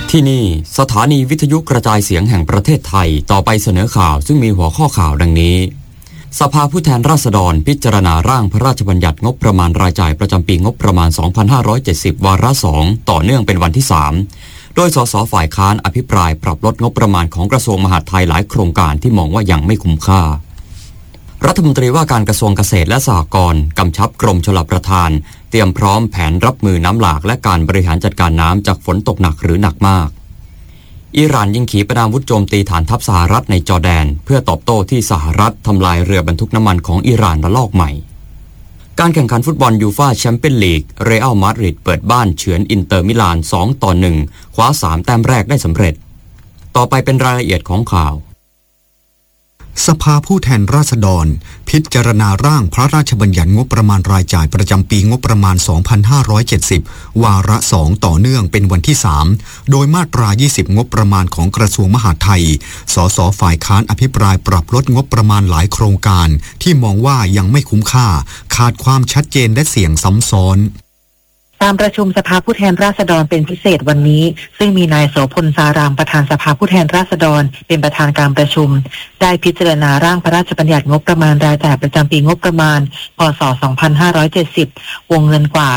ที่นี่สถานีวิทยุกระจายเสียงแห่งประเทศไทยต่อไปเสนอข่าวซึ่งมีหัวข้อข่าวดังนี้สภาผู้แทนราษฎรพิจารณาร่างพระราชบัญญัติงบประมาณรายจ่ายประจำปีงบประมาณ 2570 วาระ 2 ต่อเนื่องเป็นวันที่ 3 โดยสสฝ่ายค้านอภิปรายปรับลดงบประมาณของกระทรวงมหาดไทยหลายโครงการที่มองว่ายังไม่คุ้มค่ารัฐมนตรีว่าการกระทรวงเกษตรและสหกรณ์กำชับกรมชลประทานเตรียมพร้อมแผนรับมือน้ำหลากและการบริหารจัดการน้ำจากฝนตกหนักหรือหนักมากอิหร่านยิงขีปนาวุธโจมตีฐานทัพสหรัฐในจอร์แดนเพื่อตอบโต้ที่สหรัฐทำลายเรือบรรทุกน้ำมันของอิหร่านระลอกใหม่การแข่งขันฟุตบอลยูฟ่าแชมเปี้ยนลีกเรอัลมาดริดเปิดบ้านเฉือนอินเตอร์มิลาน 2-1 คว้า3แต้มแรกได้สำเร็จต่อไปเป็นรายละเอียดของข่าวสภาผู้แทนราษฎรพิจารณาร่างพระราชบัญญัติงบประมาณรายจ่ายประจำปีงบประมาณ 2570 วาระ 2 ต่อเนื่องเป็นวันที่ 3 โดยมาตรา 20 งบประมาณของกระทรวงมหาดไทย สสฝ่ายค้านอภิปรายปรับลดงบประมาณหลายโครงการที่มองว่ายังไม่คุ้มค่าขาดความชัดเจนและเสี่ยงซ้ำซ้อนการประชุมสภาผู้แทนราษฎรเป็นพิเศษวันนี้ซึ่งมีนายโสพลสารามประธานสภาผู้แทนราษฎรเป็นประธานการประชุมได้พิจารณาร่างพระราชบัญญัติงบประมาณรายจ่ายประจำปีงบประมาณพ.ศ. 2570 วงเงินกว่า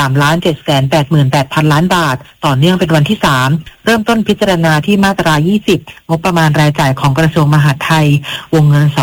3,788,000 ล้านบาทต่อเนื่องเป็นวันที่ 3 เริ่มต้นพิจารณาที่มาตรา 20 งบประมาณรายจ่ายของกระทรวงมหาดไทยวงเงิน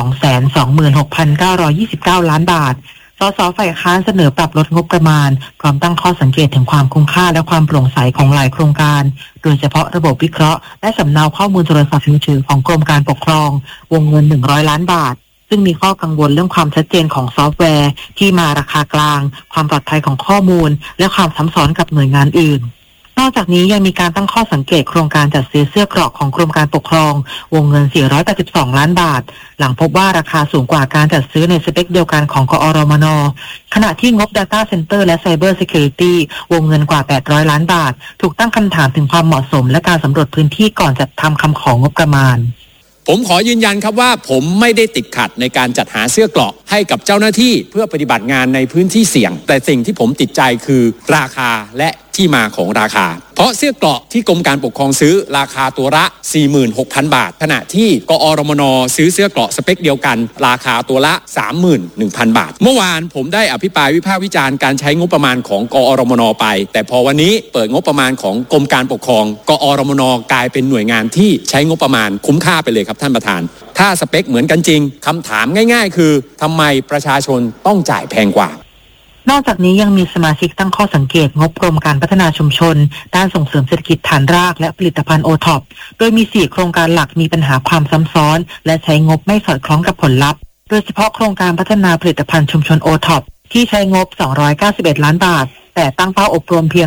226,929 ล้านบาทสสฝ่ายค้านเสนอปรับลดงบประมาณพร้อมตั้งข้อสังเกตถึงความคุ้มค่าและความโปร่งใสของหลายโครงการโดยเฉพาะระบบวิเคราะห์และสำเนาข้อมูลโทรศัพท์มือถือของกรมการปกครองวงเงิน100ล้านบาทซึ่งมีข้อกังวลเรื่องความชัดเจนของซอฟต์แวร์ที่มาราคากลางความปลอดภัยของข้อมูลและความซับซ้อนกับหน่วยงานอื่นนอกจากนี้ยังมีการตั้งข้อสังเกตโครงการจัดซื้อเสื้อเกราะของกรมการปกครองวงเงิน482ล้านบาทหลังพบว่าราคาสูงกว่าการจัดซื้อในสเปคเดียวกันของกอรมน.ขณะที่งบ Data Center และ Cyber Security วงเงินกว่า800ล้านบาทถูกตั้งคำถามถึงความเหมาะสมและการสำรวจพื้นที่ก่อนจัดทำคำของงบประมาณผมขอยืนยันครับว่าผมไม่ได้ติดขัดในการจัดหาเสื้อเกราะให้กับเจ้าหน้าที่เพื่อปฏิบัติงานในพื้นที่เสี่ยงแต่สิ่งที่ผมติดใจคือราคาและที่มาของราคาเพราะเสื้อเกราะที่กรมการปกครองซื้อราคาตัวละ 46,000 บาทขณะที่กอรมน.ซื้อเสื้อเกราะสเปคเดียวกันราคาตัวละ 31,000 บาทเมื่อวานผมได้อภิปรายวิพากษ์วิจารณ์การใช้งบประมาณของกอรมน.ไปแต่พอวันนี้เปิดงบประมาณของกรมการปกครองกอรมน.กลายเป็นหน่วยงานที่ใช้งบประมาณคุ้มค่าไปเลยครับท่านประธานถ้าสเปคเหมือนกันจริงคำถามง่ายๆคือทำไมประชาชนต้องจ่ายแพงกว่านอกจากนี้ยังมีสมาชิกตั้งข้อสังเกตงบกรมการพัฒนาชุมชนด้านส่งเสริมเศรษฐกิจฐานรากและผลิตภัณฑ์โอท็อปโดยมี4โครงการหลักมีปัญหาความซ้ำซ้อนและใช้งบไม่สอดคล้องกับผลลัพธ์โดยเฉพาะโครงการพัฒนาผลิตภัณฑ์ชุมชนโอท็อปที่ใช้งบ291ล้านบาทแต่ตั้งเป้าอบรมเพียง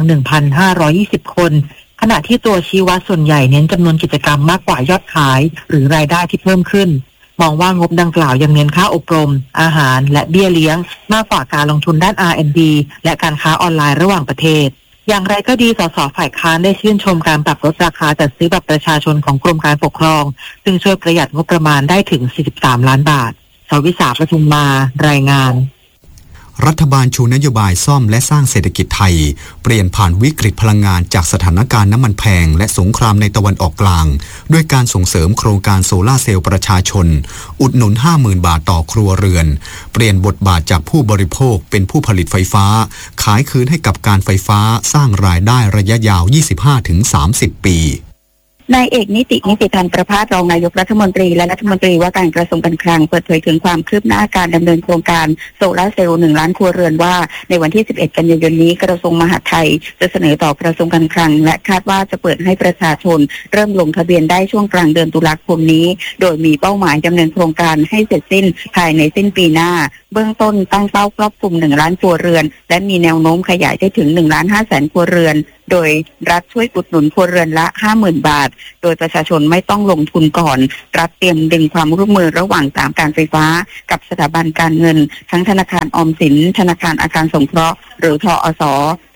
1,520 คนขณะที่ตัวชี้วัดส่วนใหญ่เน้นจำนวนกิจกรรมมากกว่ายอดขายหรือรายได้ที่เพิ่มขึ้นมองว่างบดังกล่าวยังเน้นค่าอบรมอาหารและเบี้ยเลี้ยงมากกว่าการลงทุนด้าน R&D และการค้าออนไลน์ระหว่างประเทศอย่างไรก็ดีสสฝ่ายค้านได้ชื่นชมการปรับลดราคาจัดซื้อบัตรประชาชนของกรมการปกครองซึ่งช่วยประหยัดงบประมาณได้ถึง43ล้านบาทสวิษาประทุมมารายงานรัฐบาลชูนโยบายซ่อมและสร้างเศรษฐกิจไทยเปลี่ยนผ่านวิกฤตพลังงานจากสถานการณ์น้ำมันแพงและสงครามในตะวันออกกลางด้วยการส่งเสริมโครงการโซล่าร์เซลล์ประชาชนอุดหนุน 50,000 บาทต่อครัวเรือนเปลี่ยนบทบาทจากผู้บริโภคเป็นผู้ผลิตไฟฟ้าขายคืนให้กับการไฟฟ้าสร้างรายได้ระยะยาว 25-30 ปีนายเอกนิติพันธ์ประภาสรองนายกรัฐมนตรีและรัฐมนตรีว่าการกระทรวงการคลังเปิดเผยถึงความคืบหน้าการดำเนินโครงการโซลาร์เซลล์1ล้านครัวเรือนว่าในวันที่11กันยายนนี้กระทรวงมหาดไทยจะเสนอต่อกระทรวงการคลังและคาดว่าจะเปิดให้ประชาชนเริ่มลงทะเบียนได้ช่วงกลางเดือนตุลาคมนี้โดยมีเป้าหมายดำเนินโครงการให้เสร็จสิ้นภายในสิ้นปีหน้าเบื้องต้นตั้งเป้าครอบคลุม1ล้านครัวเรือนและมีแนวโน้มขยายได้ถึง1,500,000 ครัวเรือนโดยรัฐช่วยอุดหนุนครัวเรือนละ 50,000 บาทโดยประชาชนไม่ต้องลงทุนก่อนรัฐเตรียมดึงความร่วมมือระหว่าง3การไฟฟ้ากับสถาบันการเงินทั้งธนาคารออมสินธนาคารอาคารสงเคราะห์หรือทอส.เ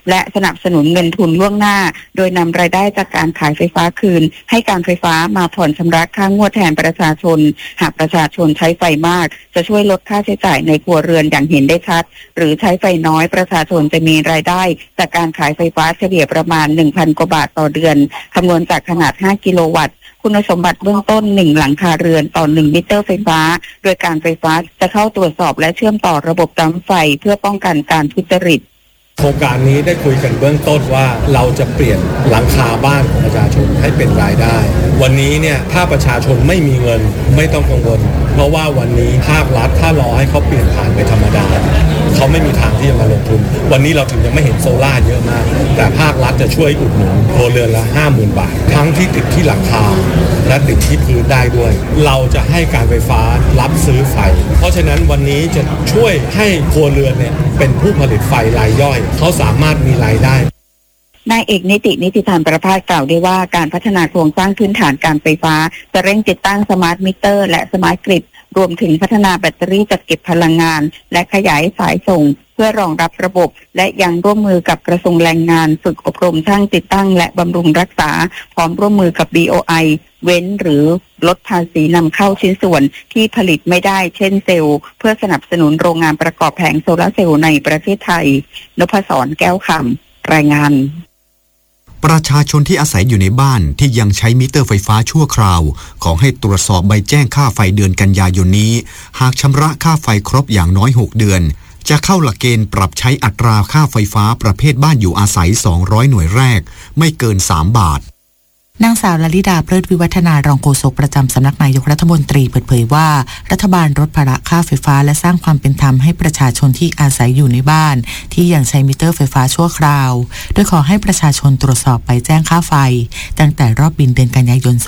และสนับสนุนเงินทุนล่วงหน้าโดยนำรายได้จากการขายไฟฟ้าคืนให้การไฟฟ้ามาผ่อนชำระค่างวดแทนประชาชนหากประชาชนใช้ไฟมากจะช่วยลดค่าใช้จ่ายในครัวเรือนอย่างเห็นได้ชัดหรือใช้ไฟน้อยประชาชนจะมีรายได้จากการขายไฟฟ้าเฉลี่ยประมาณ 1,000 กว่าบาทต่อเดือนคำนวณจากขนาด5กิโลวัตต์คุณสมบัติเบื้องต้น1หลังคาเรือนต่อ1มิเตอร์ไฟฟ้าโดยการไฟฟ้าจะเข้าตรวจสอบและเชื่อมต่อระบบปั๊มไฟเพื่อป้องกันการทุจริตโครงการนี้ได้คุยกันเบื้องต้นว่าเราจะเปลี่ยนหลังคาบ้านของประชาชนให้เป็นรายได้วันนี้เนี่ยถ้าประชาชนไม่มีเงินไม่ต้องกังวลเพราะว่าวันนี้ภาครัฐถ้ารอให้เขาเปลี่ยนผ่านไปธรรมดาเขาไม่มีทางที่จะมาลงทุนวันนี้เราถึงยังไม่เห็นโซล่าเยอะมากแต่ภาครัฐจะช่วยอุดหนุนครัวเรือนละ 50,000 บาททั้งที่ติดที่หลังคาและติดที่พื้นได้ด้วยเราจะให้การไฟฟ้ารับซื้อไฟเพราะฉะนั้นวันนี้จะช่วยให้ครัวเรือนเนี่ยเป็นผู้ผลิตไฟรายย่อยเขาสามารถมีรายได้นายเอกนิติธรรมประภาสกล่าวได้ว่าการพัฒนาโครงสร้างพื้นฐานการไฟฟ้าจะเร่งติดตั้งสมาร์ทมิเตอร์และสมาร์ทกริดรวมถึงพัฒนาแบตเตอรี่จัดเก็บพลังงานและขยายสายส่งเพื่อรองรับระบบและยังร่วมมือกับกระทรวงแรงงานฝึกอบรมช่างติดตั้งและบำรุงรักษาพร้อมร่วมมือกับ BOI เว้นหรือลดภาษีนำเข้าชิ้นส่วนที่ผลิตไม่ได้เช่นเซลล์เพื่อสนับสนุนโรงงานประกอบแผงโซลาร์เซลล์ในประเทศไทยนพศรแก้วคำรายงานประชาชนที่อาศัยอยู่ในบ้านที่ยังใช้มิเตอร์ไฟฟ้าชั่วคราวขอให้ตรวจสอบใบแจ้งค่าไฟเดือนกันยายนนี้หากชำระค่าไฟครบอย่างน้อย6เดือนจะเข้าหลักเกณฑ์ปรับใช้อัตราค่าไฟฟ้าประเภทบ้านอยู่อาศัย200หน่วยแรกไม่เกิน3บาทนางสาวลลิดาเพลิดวิวัฒนารองโฆษกประจำสำนักนายกรัฐมนตรีเปิดเผยว่ารัฐบาลลดภาระค่าไฟฟ้าและสร้างความเป็นธรรมให้ประชาชนที่อาศัยอยู่ในบ้านที่ยังใช้มิเตอร์ไฟฟ้าชั่วคราวโดยขอให้ประชาชนตรวจสอบใบแจ้งค่าไฟตั้งแต่รอบบินเดือนกันยายน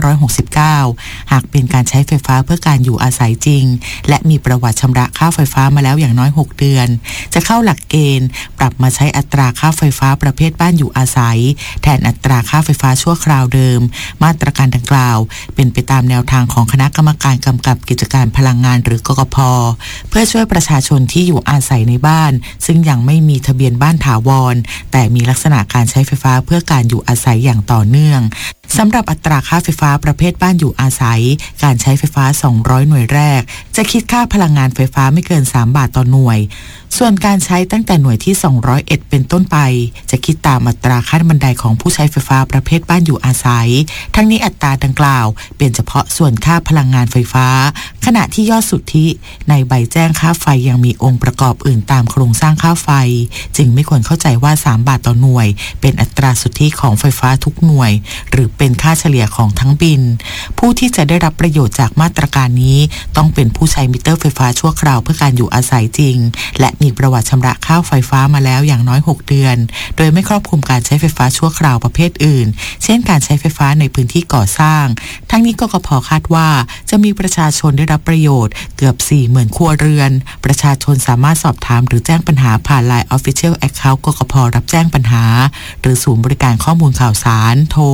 2569 หากเป็นการใช้ไฟฟ้าเพื่อการอยู่อาศัยจริงและมีประวัติชำระค่าไฟฟ้ามาแล้วอย่างน้อย6เดือนจะเข้าหลักเกณฑ์ปรับมาใช้อัตราค่าไฟฟ้าประเภทบ้านอยู่อาศัยแทนอัตราค่าไฟฟ้าชั่วคราวเดิมมาตรการดังกล่าวเป็นไปตามแนวทางของคณะกรรมการกำกับกิจการพลังงานหรือกกพ.เพื่อช่วยประชาชนที่อยู่อาศัยในบ้านซึ่งยังไม่มีทะเบียนบ้านถาวรแต่มีลักษณะการใช้ไฟฟ้าเพื่อการอยู่อาศัยอย่างต่อเนื่องสำหรับอัตราค่าไฟฟ้าประเภทบ้านอยู่อาศัยการใช้ไฟฟ้า200หน่วยแรกจะคิดค่าพลังงานไฟฟ้าไม่เกิน3บาทต่อหน่วยส่วนการใช้ตั้งแต่หน่วยที่201เป็นต้นไปจะคิดตามอัตราขั้นบันไดของผู้ใช้ไฟฟ้าประเภทบ้านอยู่อาศัยทั้งนี้อัตราดังกล่าวเป็นเฉพาะส่วนค่าพลังงานไฟฟ้าขณะที่ยอดสุทธิในใบแจ้งค่าไฟยังมีองค์ประกอบอื่นตามโครงสร้างค่าไฟจึงไม่ควรเข้าใจว่า3บาทต่อหน่วยเป็นอัตราสุทธิของไฟฟ้าทุกหน่วยหรือเป็นค่าเฉลี่ยของทั้งบินผู้ที่จะได้รับประโยชน์จากมาตรการนี้ต้องเป็นผู้ใช้มิเตอร์ไฟฟ้าชั่วคราวเพื่อการอยู่อาศัยจริงและมีประวัติชำระค่าไฟฟ้ามาแล้วอย่างน้อย6เดือนโดยไม่ครอบคลุมการใช้ไฟฟ้าชั่วคราวประเภทอื่นเช่นการใช้ไฟฟ้าในพื้นที่ก่อสร้างทั้งนี้กกพ.คาดว่าจะมีประชาชนได้รับประโยชน์เกือบ 40,000 ครัวเรือนประชาชนสามารถสอบถามหรือแจ้งปัญหาผ่าน LINE Official Account กกพ.รับแจ้งปัญหาหรือศูนย์บริการข้อมูลข่าวสารโทร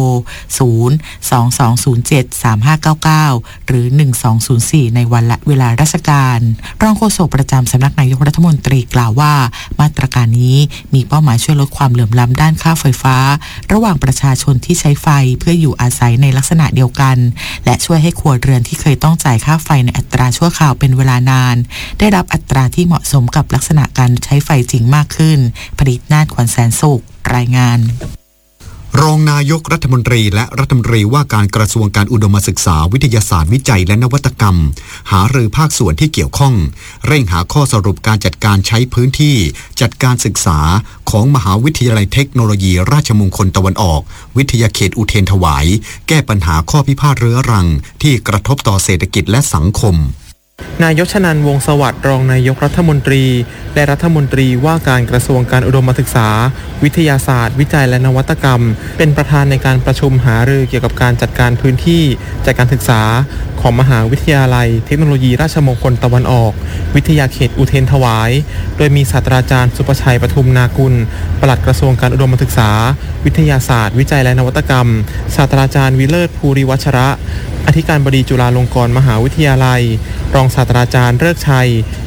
022073599หรือ1204ในวันและเวลาราชการรองโฆษกประจำสำนักนายกรัฐมนตรีกล่าวว่ามาตรการนี้มีเป้าหมายช่วยลดความเหลื่อมล้ำด้านค่าไฟฟ้าระหว่างประชาชนที่ใช้ไฟเพื่ออยู่อาศัยในลักษณะเดียวกันและช่วยให้ครัวเรือนที่เคยต้องจ่ายค่าไฟในอัตราชั่วคราวเป็นเวลานานได้รับอัตราที่เหมาะสมกับลักษณะการใช้ไฟจริงมากขึ้นผลิตนาฏ ขวัญแสนสุขรายงานรองนายกรัฐมนตรีและรัฐมนตรีว่าการกระทรวงการอุดมศึกษาวิทยาศาสตร์วิจัยและนวัตกรรมหารือภาคส่วนที่เกี่ยวข้องเร่งหาข้อสรุปการจัดการใช้พื้นที่จัดการศึกษาของมหาวิทยาลัยเทคโนโลยีราชมงคลตะวันออกวิทยาเขตอุเทรนถวายแก้ปัญหาข้อพิพาทเรื้อรังที่กระทบต่อเศรษฐกิจและสังคมนายกชนันท์ วงศ์สวัสดิ์รองนายกรัฐมนตรีและรัฐมนตรีว่าการกระทรวงการอุดมศึกษาวิทยาศาสตร์วิจัยและนวัตกรรมเป็นประธานในการประชุมหารือเกี่ยวกับการจัดการพื้นที่จัดการศึกษาของมหาวิทยาลัยเทคโนโลยีราชมงคลตะวันออกวิทยาเขตอุเทรนถวายโดยมีศาสตราจารย์สุประชัยปทุมนากุลปลัดกระทรวงการอุดมศึกษาวิทยาศาสตร์วิจัยและนวัตกรรมศาสตราจารย์วิเลิศภูริวัชระอธิการบดีจุฬาลงกรณ์มหาวิทยาลัยรองศาสตราจารย์ฤกษ์ชัย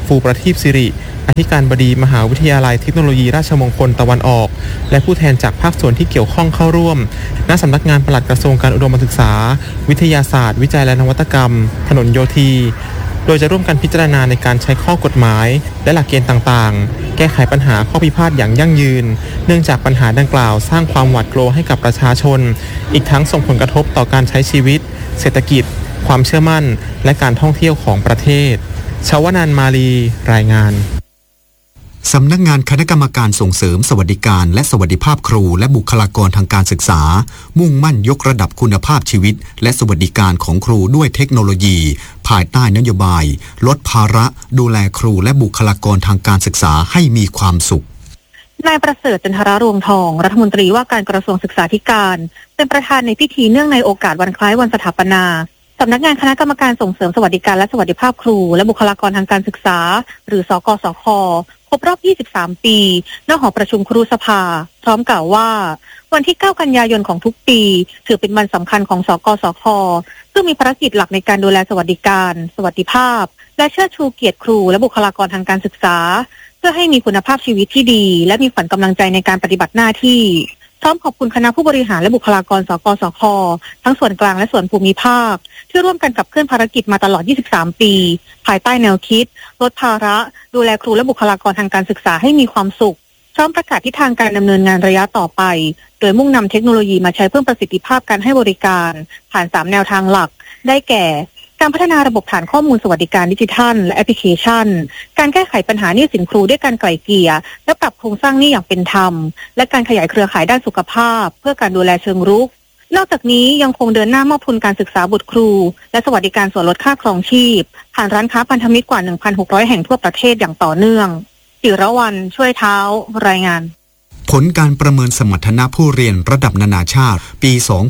ฟูประทีปสิริอธิการบดีมหาวิทยาลัยเทคโนโลยีราชมงคลตะวันออกและผู้แทนจากภาคส่วนที่เกี่ยวข้องเข้าร่วมณสำนักงานปลัดกระทรวงการอุดมศึกษาวิทยาศาสตร์วิจัยและนวัตกรรมถนนโยธีโดยจะร่วมกันพิจารณาในการใช้ข้อกฎหมายและหลักเกณฑ์ต่างๆแก้ไขปัญหาข้อพิพาทอย่างยั่งยืนเนื่องจากปัญหาดังกล่าวสร้างความหวาดกลัวให้กับประชาชนอีกทั้งส่งผลกระทบต่อการใช้ชีวิตเศรษฐกิจความเชื่อมั่นและการท่องเที่ยวของประเทศชวนันท์มาลีรายงานสำนักงานคณะกรรมการส่งเสริมสวัสดิการและสวัสดิภาพครูและบุคลากรทางการศึกษามุ่งมั่นยกระดับคุณภาพชีวิตและสวัสดิการของครูด้วยเทคโนโลยีภายใต้นโยบายลดภาระดูแลครูและบุคลากรทางการศึกษาให้มีความสุขนายประเสริฐจันทรารวงทองรัฐมนตรีว่าการกระทรวงศึกษาธิการเป็นประธานในพิธีเนื่องในโอกาสวันคล้ายวันสถาปนาสำนักงานคณะกรรมการส่งเสริมสวัสดิการและสวัสดิภาพครูและบุคลากรทางการศึกษาหรือสกสคครบรอบ23ปีณหอประชุมครูสภาพร้อมกล่าวว่าวันที่9กันยายนของทุกปีถือเป็นวันสำคัญของสกสคซึ่งมีภารกิจหลักในการดูแลสวัสดิการสวัสดิภาพและเชิดชูเกียรติครูและบุคลากรทางการศึกษาเพื่อให้มีคุณภาพชีวิตที่ดีและมีขวัญกำลังใจในการปฏิบัติหน้าที่พร้อมขอบคุณคณะผู้บริหารและบุคลากรสกสคทั้งส่วนกลางและส่วนภูมิภาคที่ร่วมกันขับเคลื่อนภารกิจมาตลอด23ปีภายใต้แนวคิดลดภาระดูแลครูและบุคลากรทางการศึกษาให้มีความสุขพร้อมประกาศทิศทางการดำเนินงานระยะต่อไปโดยมุ่งนำเทคโนโลยีมาใช้เพิ่มประสิทธิภาพการให้บริการผ่าน3แนวทางหลักได้แก่การพัฒนาระบบฐานข้อมูลสวัสดิการดิจิทัลและแอปพลิเคชันการแก้ไขปัญหาหนี้สินครูด้วยการไกล่เกลี่ยและปรับโครงสร้างหนี้อย่างเป็นธรรมและการขยายเครือข่ายด้านสุขภาพเพื่อการดูแลเชิงรุกนอกจากนี้ยังคงเดินหน้ามอบทุนการศึกษาบุตรครูและสวัสดิการส่วนลดค่าครองชีพผ่านร้านค้าพันธมิตรกว่า 1,600 แห่งทั่วประเทศอย่างต่อเนื่องจิรวรรณช่วยเท้ารายงานผลการประเมินสมรรถนะผู้เรียนระดับนานาชาติปี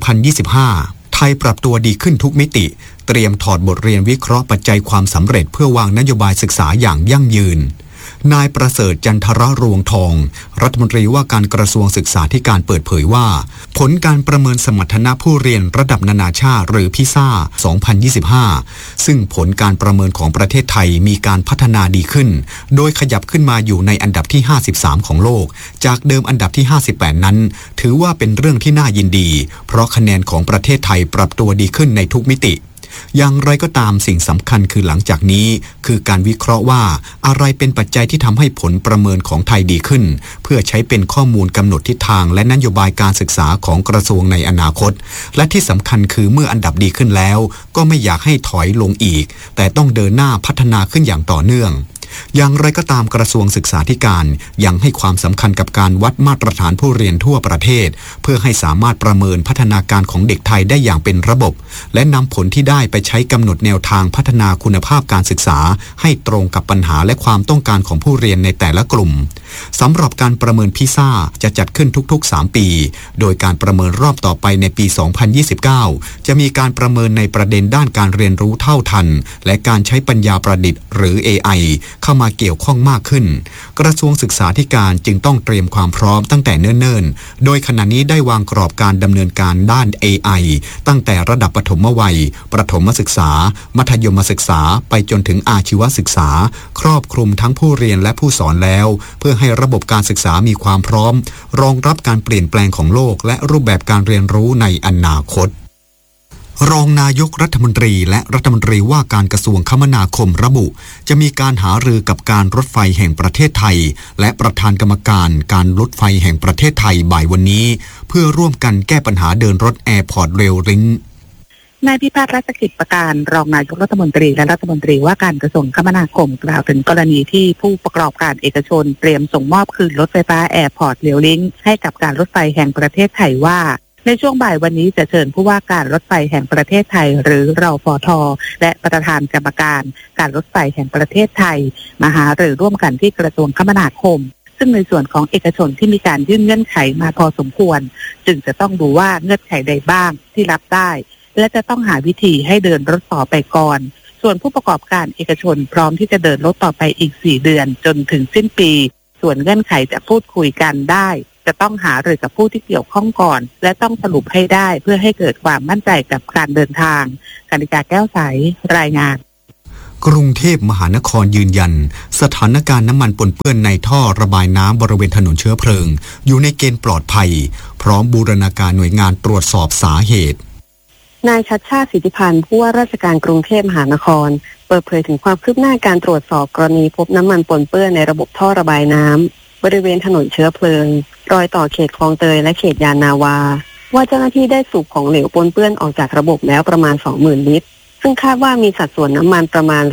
2025 ไทยปรับตัวดีขึ้นทุกมิติเตรียมถอดบทเรียนวิเคราะห์ปัจจัยความสำเร็จเพื่อวางนโยบายศึกษาอย่างยั่งยืนนายประเสริฐจันทรรวงทองรัฐมนตรีว่าการกระทรวงศึกษาธิการเปิดเผยว่าผลการประเมินสมรรถนะผู้เรียนระดับนานาชาติหรือพิซ่า 2025 ซึ่งผลการประเมินของประเทศไทยมีการพัฒนาดีขึ้นโดยขยับขึ้นมาอยู่ในอันดับที่ 53 ของโลกจากเดิมอันดับที่ 58 นั้นถือว่าเป็นเรื่องที่น่ายินดีเพราะคะแนนของประเทศไทยปรับตัวดีขึ้นในทุกมิติอย่างไรก็ตามสิ่งสำคัญคือหลังจากนี้คือการวิเคราะห์ว่าอะไรเป็นปัจจัยที่ทำให้ผลประเมินของไทยดีขึ้นเพื่อใช้เป็นข้อมูลกำหนดทิศทางและนโยบายการศึกษาของกระทรวงในอนาคตและที่สำคัญคือเมื่ออันดับดีขึ้นแล้วก็ไม่อยากให้ถอยลงอีกแต่ต้องเดินหน้าพัฒนาขึ้นอย่างต่อเนื่องอย่างไรก็ตามกระทรวงศึกษาธิการยังให้ความสำคัญกับการวัดมาตรฐานผู้เรียนทั่วประเทศเพื่อให้สามารถประเมินพัฒนาการของเด็กไทยได้อย่างเป็นระบบและนำผลที่ได้ไปใช้กำหนดแนวทางพัฒนาคุณภาพการศึกษาให้ตรงกับปัญหาและความต้องการของผู้เรียนในแต่ละกลุ่มสำหรับการประเมินพิซ่าจะจัดขึ้นทุกๆ3ปีโดยการประเมินรอบต่อไปในปี 2029 จะมีการประเมินในประเด็นด้านการเรียนรู้เท่าทันและการใช้ปัญญาประดิษฐ์หรือ AI เข้ามาเกี่ยวข้องมากขึ้นกระทรวงศึกษาธิการจึงต้องเตรียมความพร้อมตั้งแต่เนิ่นๆโดยขณะนี้ได้วางกรอบการดำเนินการด้าน AI ตั้งแต่ระดับปฐมวัยประถมศึกษามัธยมศึกษาไปจนถึงอาชีวศึกษาครอบคลุมทั้งผู้เรียนและผู้สอนแล้วเพื่อให้ระบบการศึกษามีความพร้อมรองรับการเปลี่ยนแปลงของโลกและรูปแบบการเรียนรู้ในอนาคตรองนายกรัฐมนตรีและรัฐมนตรีว่าการกระทรวงคมนาคมระบุจะมีการหารือกับการรถไฟแห่งประเทศไทยและประธานกรรมการการรถไฟแห่งประเทศไทยบ่ายวันนี้เพื่อร่วมกันแก้ปัญหาเดินรถแอร์พอร์ตเรลลิงค์นายพิพัฒน์รัชกิจประการรองนายกรัฐมนตรีและรัฐมนตรีว่าการกระทรวงคมนาคมกล่าวถึงกรณีที่ผู้ประกอบการเอกชนเตรียมส่งมอบคืนรถไฟฟ้าแอร์พอร์ตเรลลิงค์ให้กับการรถไฟแห่งประเทศไทยว่าในช่วงบ่ายวันนี้จะเชิญผู้ว่าการรถไฟแห่งประเทศไทยหรือรฟท.และประธานกรรมการการรถไฟแห่งประเทศไทยมาหารือร่วมกันที่กระทรวงคมนาคมซึ่งในส่วนของเอกชนที่มีการยื่นเงื่อนไขมาพอสมควรจึงจะต้องดูว่าเงื่อนไขใดบ้างที่รับได้และจะต้องหาวิธีให้เดินรถต่อไปก่อนส่วนผู้ประกอบการเอกชนพร้อมที่จะเดินรถต่อไปอีก4เดือนจนถึงสิ้นปีส่วนเงื่อนไขจะพูดคุยกันได้จะต้องหารือกับผู้ที่เกี่ยวข้องก่อนและต้องสรุปให้ได้เพื่อให้เกิดความมั่นใจกับการเดินทางกนิกาแก้วใสรายงานกรุงเทพมหานครยืนยันสถานการณ์น้ำมันปนเปื้อนในท่อระบายน้ำบริเวณถนนเชื้อเพลิงอยู่ในเกณฑ์ปลอดภัยพร้อมบูรณาการหน่วยงานตรวจสอบสาเหตุนายชัชชาติสิทธิพันธ์ผู้ว่าราชการกรุงเทพมหานครเปิดเผยถึงความคืบหน้าการตรวจสอบกรณีพบน้ำมันปนเปื้อนในระบบท่อระบายน้ำบริเวณถนนเชื้อเพลิงรอยต่อเขตคลองเตยและเขตยานนาวาว่าเจ้าหน้าที่ได้สูบของเหลวปนเปื้อนออกจากระบบแล้วประมาณ 20,000 ลิตรซึ่งคาดว่ามีสัดส่วนน้ำมันประมาณ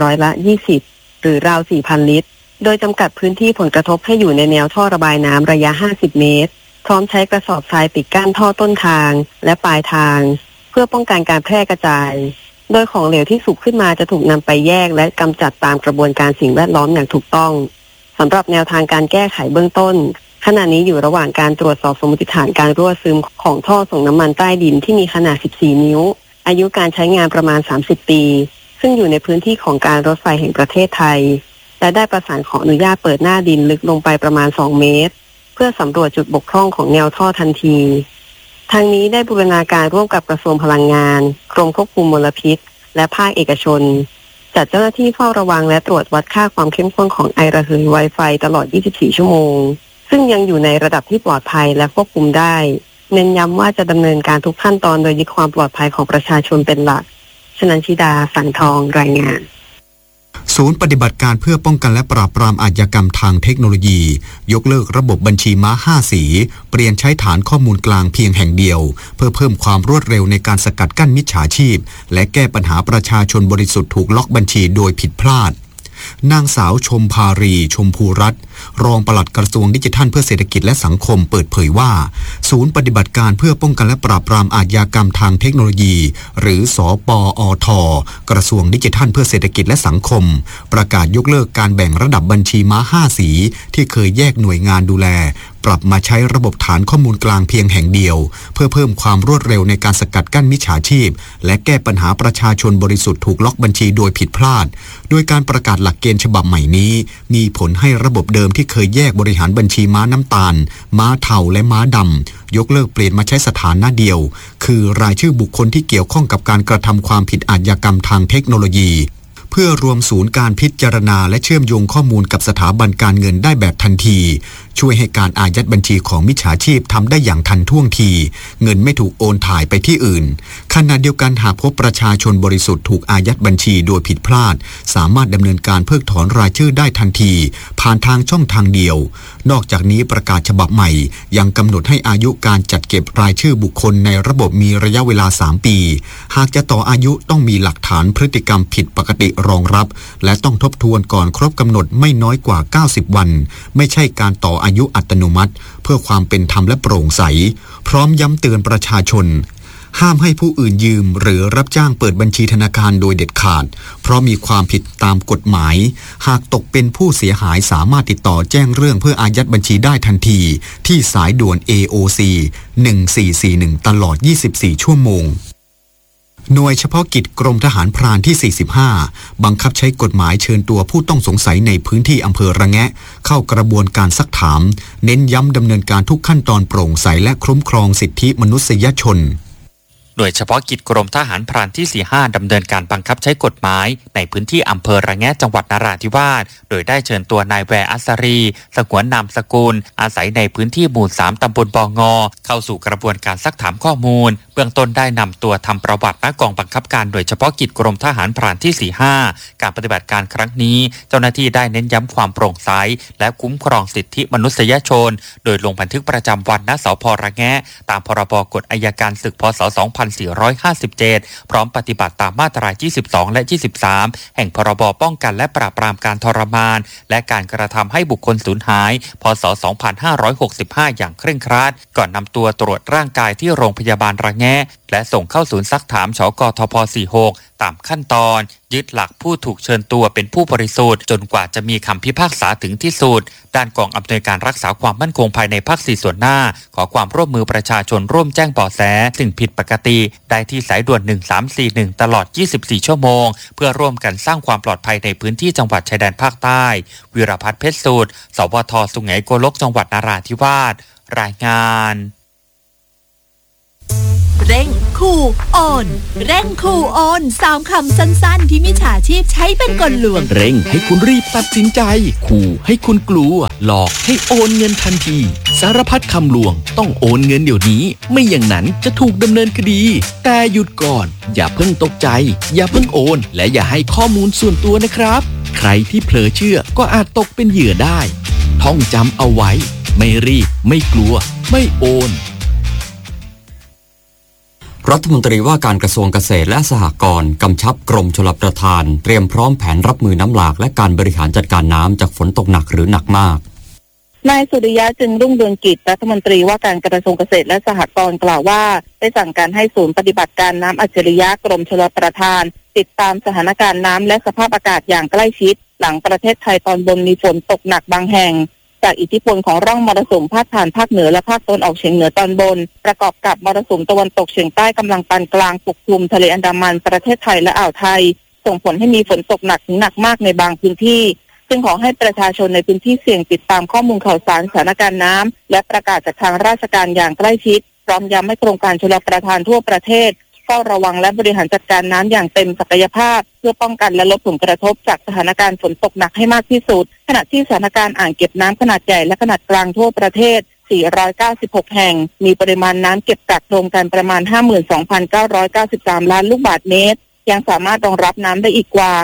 20%หรือราว 4,000 ลิตรโดยจำกัดพื้นที่ผลกระทบให้อยู่ในแนวท่อระบายน้ำระยะ 50 เมตรพร้อมใช้กระสอบทรายปิดกั้นท่อต้นทางและปลายทางเพื่อป้องกันการแพร่กระจายโดยของเหลวที่สูบขึ้นมาจะถูกนำไปแยกและกำจัดตามกระบวนการสิ่งแวดล้อมอย่างถูกต้องสำหรับแนวทางการแก้ไขเบื้องต้นขณะนี้อยู่ระหว่างการตรวจสอบสมมติฐานการรั่วซึมของท่อส่งน้ำมันใต้ดินที่มีขนาด 14 นิ้วอายุการใช้งานประมาณ 30 ปีซึ่งอยู่ในพื้นที่ของการรถไฟแห่งประเทศไทยและได้ประสานขออนุญาตเปิดหน้าดินลึกลงไปประมาณ 2 เมตรเพื่อสำรวจจุดบกพร่องของแนวท่อทันทีทางนี้ได้บูรณาการร่วมกับกระทรวงพลังงานกรมควบคุมมลพิษและภาคเอกชนจัดเจ้าหน้าที่เฝ้าระวังและตรวจวัดค่าความเข้มข้นของไอระเหยไวไฟตลอด 24 ชั่วโมงซึ่งยังอยู่ในระดับที่ปลอดภัยและควบคุมได้เน้นย้ำว่าจะดำเนินการทุกขั้นตอนโดยยึดความปลอดภัยของประชาชนเป็นหลักชนันชิดาสังทองรายงานศูนย์ปฏิบัติการเพื่อป้องกันและปราบปรามอาชญากรรมทางเทคโนโลยียกเลิกระบบบัญชีม้า5สีเปลี่ยนใช้ฐานข้อมูลกลางเพียงแห่งเดียวเพื่อเพิ่มความรวดเร็วในการสกัดกั้นมิจฉาชีพและแก้ปัญหาประชาชนบริสุทธิ์ถูกล็อกบัญชีโดยผิดพลาดนางสาวชมภารีชมพูรัตน์รองปลัดกระทรวงดิจิทัลเพื่อเศรษฐกิจและสังคมเปิดเผยว่าศูนย์ปฏิบัติการเพื่อป้องกันและปราบปรามอาชญากรรมทางเทคโนโลยีหรือสปอท.กระทรวงดิจิทัลเพื่อเศรษฐกิจและสังคมประกาศยกเลิกการแบ่งระดับบัญชีม้า5สีที่เคยแยกหน่วยงานดูแลปรับมาใช้ระบบฐานข้อมูลกลางเพียงแห่งเดียวเพื่อเพิ่มความรวดเร็วในการสกัดกั้นมิจฉาชีพและแก้ปัญหาประชาชนบริสุทธิ์ถูกล็อกบัญชีโดยผิดพลาดโดยการประกาศหลักเกณฑ์ฉบับใหม่นี้มีผลให้ระบบเดิมที่เคยแยกบริหารบัญชีม้าน้ำตาลม้าเทาและม้าดำยกเลิกเปลี่ยนมาใช้สถานะเดียวคือรายชื่อบุคคลที่เกี่ยวข้องกับการกระทำความผิดอาชญากรรมทางเทคโนโลยีเพื่อรวมศูนย์การพิจารณาและเชื่อมโยงข้อมูลกับสถาบันการเงินได้แบบทันทีช่วยให้การอายัดบัญชีของมิจฉาชีพทำได้อย่างทันท่วงทีเงินไม่ถูกโอนถ่ายไปที่อื่นขณะเดียวกันหากพบประชาชนบริสุทธิ์ถูกอายัดบัญชีโดยผิดพลาดสามารถดำเนินการเพิกถอนรายชื่อได้ทันทีผ่านทางช่องทางเดียวนอกจากนี้ประกาศฉบับใหม่ยังกำหนดให้อายุการจัดเก็บรายชื่อบุคคลในระบบมีระยะเวลา3 ปีหากจะต่ออายุต้องมีหลักฐานพฤติกรรมผิดปกติรองรับและต้องทบทวนก่อนครบกำหนดไม่น้อยกว่า90 วันไม่ใช่การต่ออายุอัตโนมัติเพื่อความเป็นธรรมและโปร่งใสพร้อมย้ำเตือนประชาชนห้ามให้ผู้อื่นยืมหรือรับจ้างเปิดบัญชีธนาคารโดยเด็ดขาดเพราะมีความผิดตามกฎหมายหากตกเป็นผู้เสียหายสามารถติดต่อแจ้งเรื่องเพื่ออายัดบัญชีได้ทันทีที่สายด่วน AOC 1441ตลอด24 ชั่วโมงหน่วยเฉพาะกิจกรมทหารพรานที่45บังคับใช้กฎหมายเชิญตัวผู้ต้องสงสัยในพื้นที่อำเภอระแงะเข้ากระบวนการซักถามเน้นย้ำดำเนินการทุกขั้นตอนโปร่งใสและคุ้มครองสิทธิมนุษยชนหน่วยเฉพาะกิจกรมทหารพรานที่45ดำเนินการบังคับใช้กฎหมายในพื้นที่อำเภอระแงะจังหวัดนราธิวาสโดยได้เชิญตัวนายแวร์อัสรีสงวนนามสกุลอาศัยในพื้นที่หมู่3ตำบลบองอเข้าสู่กระบวนการซักถามข้อมูลเบื้องต้นได้นำตัวทำประวัติณกองบังคับการหน่วยเฉพาะกิจกรมทหารพรานที่45การปฏิบัติการครั้งนี้เจ้าหน้าที่ได้เน้นย้ำความโปร่งใสและคุ้มครองสิทธิมนุษยชนโดยลงบันทึกประจำวันณสภ.ระแงะตามพรบกฎอัยการศึกพ.ศ. 2457พร้อมปฏิบัติตามมาตรา22และ23แห่งพรบป้องกันและปราบปรามการทรมานและการกระทำให้บุคคลสูญหายพ.ศ. 2565อย่างเคร่งครัดก่อนนำตัวตรวจร่างกายที่โรงพยาบาลระแงะและส่งเข้าศูนย์ซักถามชกทพ46ตามขั้นตอนยึดหลักผู้ถูกเชิญตัวเป็นผู้บริสุทธิ์จนกว่าจะมีคำพิพากษาถึงที่สุดด้านกองอำนวยการรักษาความมั่นคงภายในภาค4ส่วนหน้าขอความร่วมมือประชาชนร่วมแจ้งเบาะแสสิ่งผิดปกติได้ที่สายด่วน1341ตลอด24ชั่วโมงเพื่อร่วมกันสร้างความปลอดภัยในพื้นที่จังหวัดชายแดนภาคใต้วิรพัฒน์เพชรสูตรสวท.สุไหงโกลกจังหวัดนราธิวาสรายงานเร่งคูโอนเร่งคูโอน3 คำสั้นๆที่มิจฉาชีพใช้เป็นกลลวงเร่งให้คุณรีบตัดสินใจขู่ให้คุณกลัวหลอกให้โอนเงินทันทีสารพัดคำลวงต้องโอนเงินเดี๋ยวนี้ไม่อย่างนั้นจะถูกดำเนินคดีแต่หยุดก่อนอย่าเพิ่งตกใจอย่าเพิ่งโอนและอย่าให้ข้อมูลส่วนตัวนะครับใครที่เผลอเชื่อก็อาจตกเป็นเหยื่อได้ท่องจำเอาไว้ไม่รีบไม่กลัวไม่โอนรัฐมนตรีว่าการกระทรวงเกษตรและสหกรณ์กำชับกรมชลประทานเตรียมพร้อมแผนรับมือน้ำหลากและการบริหารจัดการน้ำจากฝนตกหนักหรือหนักมากนายสุริยะจึงรุ่งเรืองกิจรัฐมนตรีว่าการกระทรวงเกษตรและสหกรณ์กล่าวว่าได้สั่งการให้ศูนย์ปฏิบัติการน้ำอัจฉริยะกรมชลประทานติดตามสถานการณ์น้ำและสภาพอากาศอย่างใกล้ชิดหลังประเทศไทยตอนบนมีฝนตกหนักบางแห่งจากอิทธิพลของร่องมรสุมพาดผ่านภาคเหนือและภาคตะวันออกเฉียงเหนือตอนบนประกอบกับมรสุมตะวันตกเฉียงใต้กำลังปานกลางปกคลุมทะเลอันดามันประเทศไทยและอ่าวไทยส่งผลให้มีฝนตกหนักถึงหนักมากในบางพื้นที่ซึ่งขอให้ประชาชนในพื้นที่เสี่ยงติดตามข้อมูลข่าวสารสถานการณ์น้ำและประกาศจากทางราชการอย่างใกล้ชิดพร้อมย้ำให้โครงการชลประทานทั่วประเทศเฝ้าระวังและบริหารจัดการน้ำอย่างเต็มศักยภาพเพื่อป้องกันและลดผลกระทบจากสถานการณ์ฝนตกหนักให้มากที่สุดขณะที่สถานการณ์อ่างเก็บน้ำขนาดใหญ่และขนาดกลางทั่วประเทศ496แห่งมีปริมาณน้ำเก็บกักรวมกันประมาณ 52,993 ล้านลูกบาศก์เมตรยังสามารถรองรับน้ำได้อีกกว่า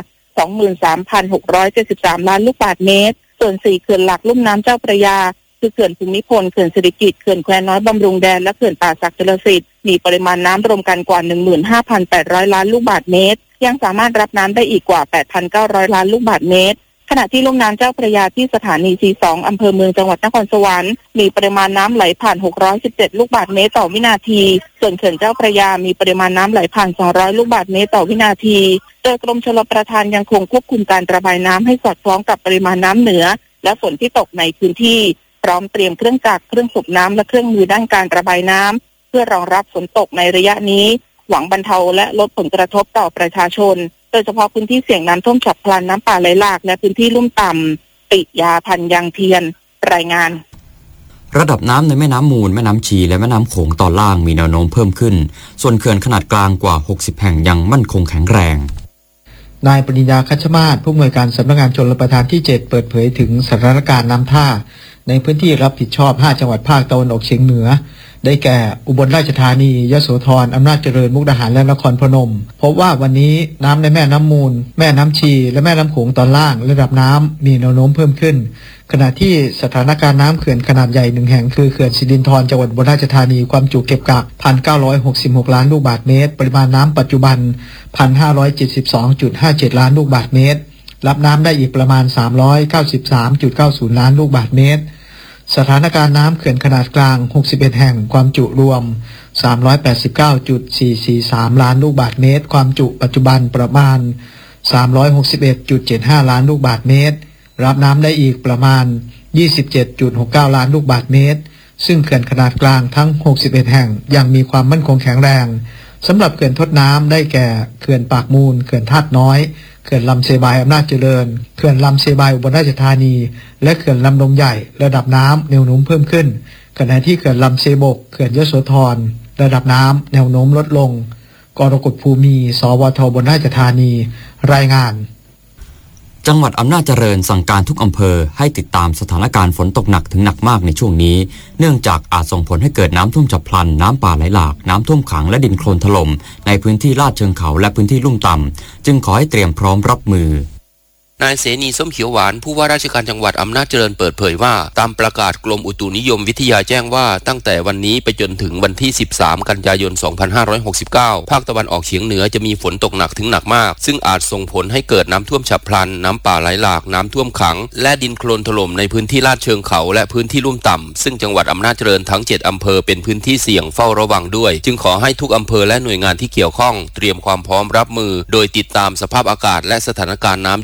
23,673 ล้านลูกบาศก์เมตรส่วน4เขื่อนหลักลุ่มน้ำเจ้าพระยาคือเขื่อนภูมิพลเขื่อนสิริกิติ์เขื่อนแควน้อยบำรุงแดนและเขื่อนป่าสักชลสิทธิ์มีปริมาณน้ำรวมกันกว่า 15,800 ล้านลูกบาศก์เมตรยังสามารถรับน้ำได้อีกกว่า 8,900 ล้านลูกบาศก์เมตรขณะที่ลุ่มน้ำเจ้าพระยาที่สถานี C2 อำเภอเมืองจังหวัดนครสวรรค์มีปริมาณน้ำไหลผ่าน617ลูกบาศก์เมตรต่อวินาทีส่วนเขื่อนเจ้าพระยามีปริมาณน้ำไหลผ่าน200ลูกบาศก์เมตรต่อวินาทีโดยกรมชลประทานยังคงควบคุมการระบายน้ำให้สอดคล้องกับปริมาณน้ำเหนือและฝนที่ตกในพื้นที่พร้อมเตรียมเครื่องจักรเครื่องสูบน้ำและเครื่องมือด้านการระบายน้ำเพื่อรองรับฝนตกในระยะนี้หวังบรรเทาและลดผลกระทบต่อประชาชนโดยเฉพาะพื้นที่เสี่ยงน้ำท่วมฉับพลันน้ำป่าไหลหลากและพื้นที่ลุ่มต่ำปิยาพันธ์ยังเทียนรายงานระดับน้ำในแม่น้ำมูลแม่น้ำชีและแม่น้ำโขงตอนล่างมีแนวโน้มเพิ่มขึ้นส่วนเขื่อนขนาดกลางกว่า60แห่งยังมั่นคงแข็งแรงนายปริญญาคัชมาศผู้อำนวยการสำนักงานชลประทานที่7เปิดเผยถึงสถานการณ์น้ำท่าในพื้นที่รับผิดชอบ5จังหวัดภาคตะวันออกเฉียงเหนือได้แก่อุบลราชธานียโสธรอำนาจเจริญมุกดาหารและนครพนมพบว่าวันนี้น้ำในแม่น้ำมูลแม่น้ำชีและแม่น้ำโขงตอนล่างระดับน้ำมีแนวโน้มเพิ่มขึ้นขณะที่สถานการณ์น้ำเขื่อนขนาดใหญ่1แห่งคือเขื่อนสิรินธรจังหวัดอุบลราชธานีความจุเก็บกัก 1,966 ล้านลูกบาศก์เมตรปริมาณน้ำปัจจุบัน 1,572.57 ล้านลูกบาศก์เมตรรับน้ำได้อีกประมาณ 393.90 ล้านลูกบาศก์เมตรสถานการณ์น้ำเขื่อนขนาดกลาง61แห่งความจุรวม 389.443 ล้านลูกบาศก์เมตรความจุปัจจุบันประมาณ 361.75 ล้านลูกบาศก์เมตรรับน้ำได้อีกประมาณ 27.69 ล้านลูกบาศก์เมตรซึ่งเขื่อนขนาดกลางทั้ง61แห่งยังมีความมั่นคงแข็งแรงสำหรับเขื่อนทดน้ำได้แก่เขื่อนปากมูลเขื่อนธาตุน้อยเขื่อนลำเซบายอำนาจเจริญเขื่อนลำเซบายอุบลราชธานีและเขื่อนลำนมใหญ่ระดับน้ำแนวโน้มเพิ่มขึ้นขณะที่เขื่อนลำเซบกเขื่อนยโสธรระดับน้ำแนวโน้มลดลงกรกฎภูมิสวทอุบลราชธานีรายงานจังหวัดอำนาจเจริญสั่งการทุกอำเภอให้ติดตามสถานการณ์ฝนตกหนักถึงหนักมากในช่วงนี้เนื่องจากอาจส่งผลให้เกิดน้ำท่วมฉับพลันน้ำป่าไหลหลากน้ำท่วมขังและดินโคลนถล่มในพื้นที่ลาดเชิงเขาและพื้นที่ลุ่มต่ำจึงขอให้เตรียมพร้อมรับมือนายเสนีส้มเขียวหวานผู้ว่าราชการจังหวัดอำนาจเจริญเปิดเผยว่าตามประกาศกรมอุตุนิยมวิทยาแจ้งว่าตั้งแต่วันนี้ไปจนถึงวันที่13กันยายน2569ภาคตะวันออกเฉียงเหนือจะมีฝนตกหนักถึงหนักมากซึ่งอาจส่งผลให้เกิดน้ำท่วมฉับพลันน้ำป่าไหลหลากน้ำท่วมขังและดินโคลนถล่มในพื้นที่ลาดเชิงเขาและพื้นที่ลุ่มต่ำซึ่งจังหวัดอำนาจเจริญทั้ง7อำเภอเป็นพื้นที่เสี่ยงเฝ้าระวังด้วยจึงขอให้ทุกอำเภอและหน่วยงานที่เกี่ยวข้องเตรียมความพร้อมรับมือโดยติดตามสภาพอากาศและสถานการณ์น้ำอย่างใกล้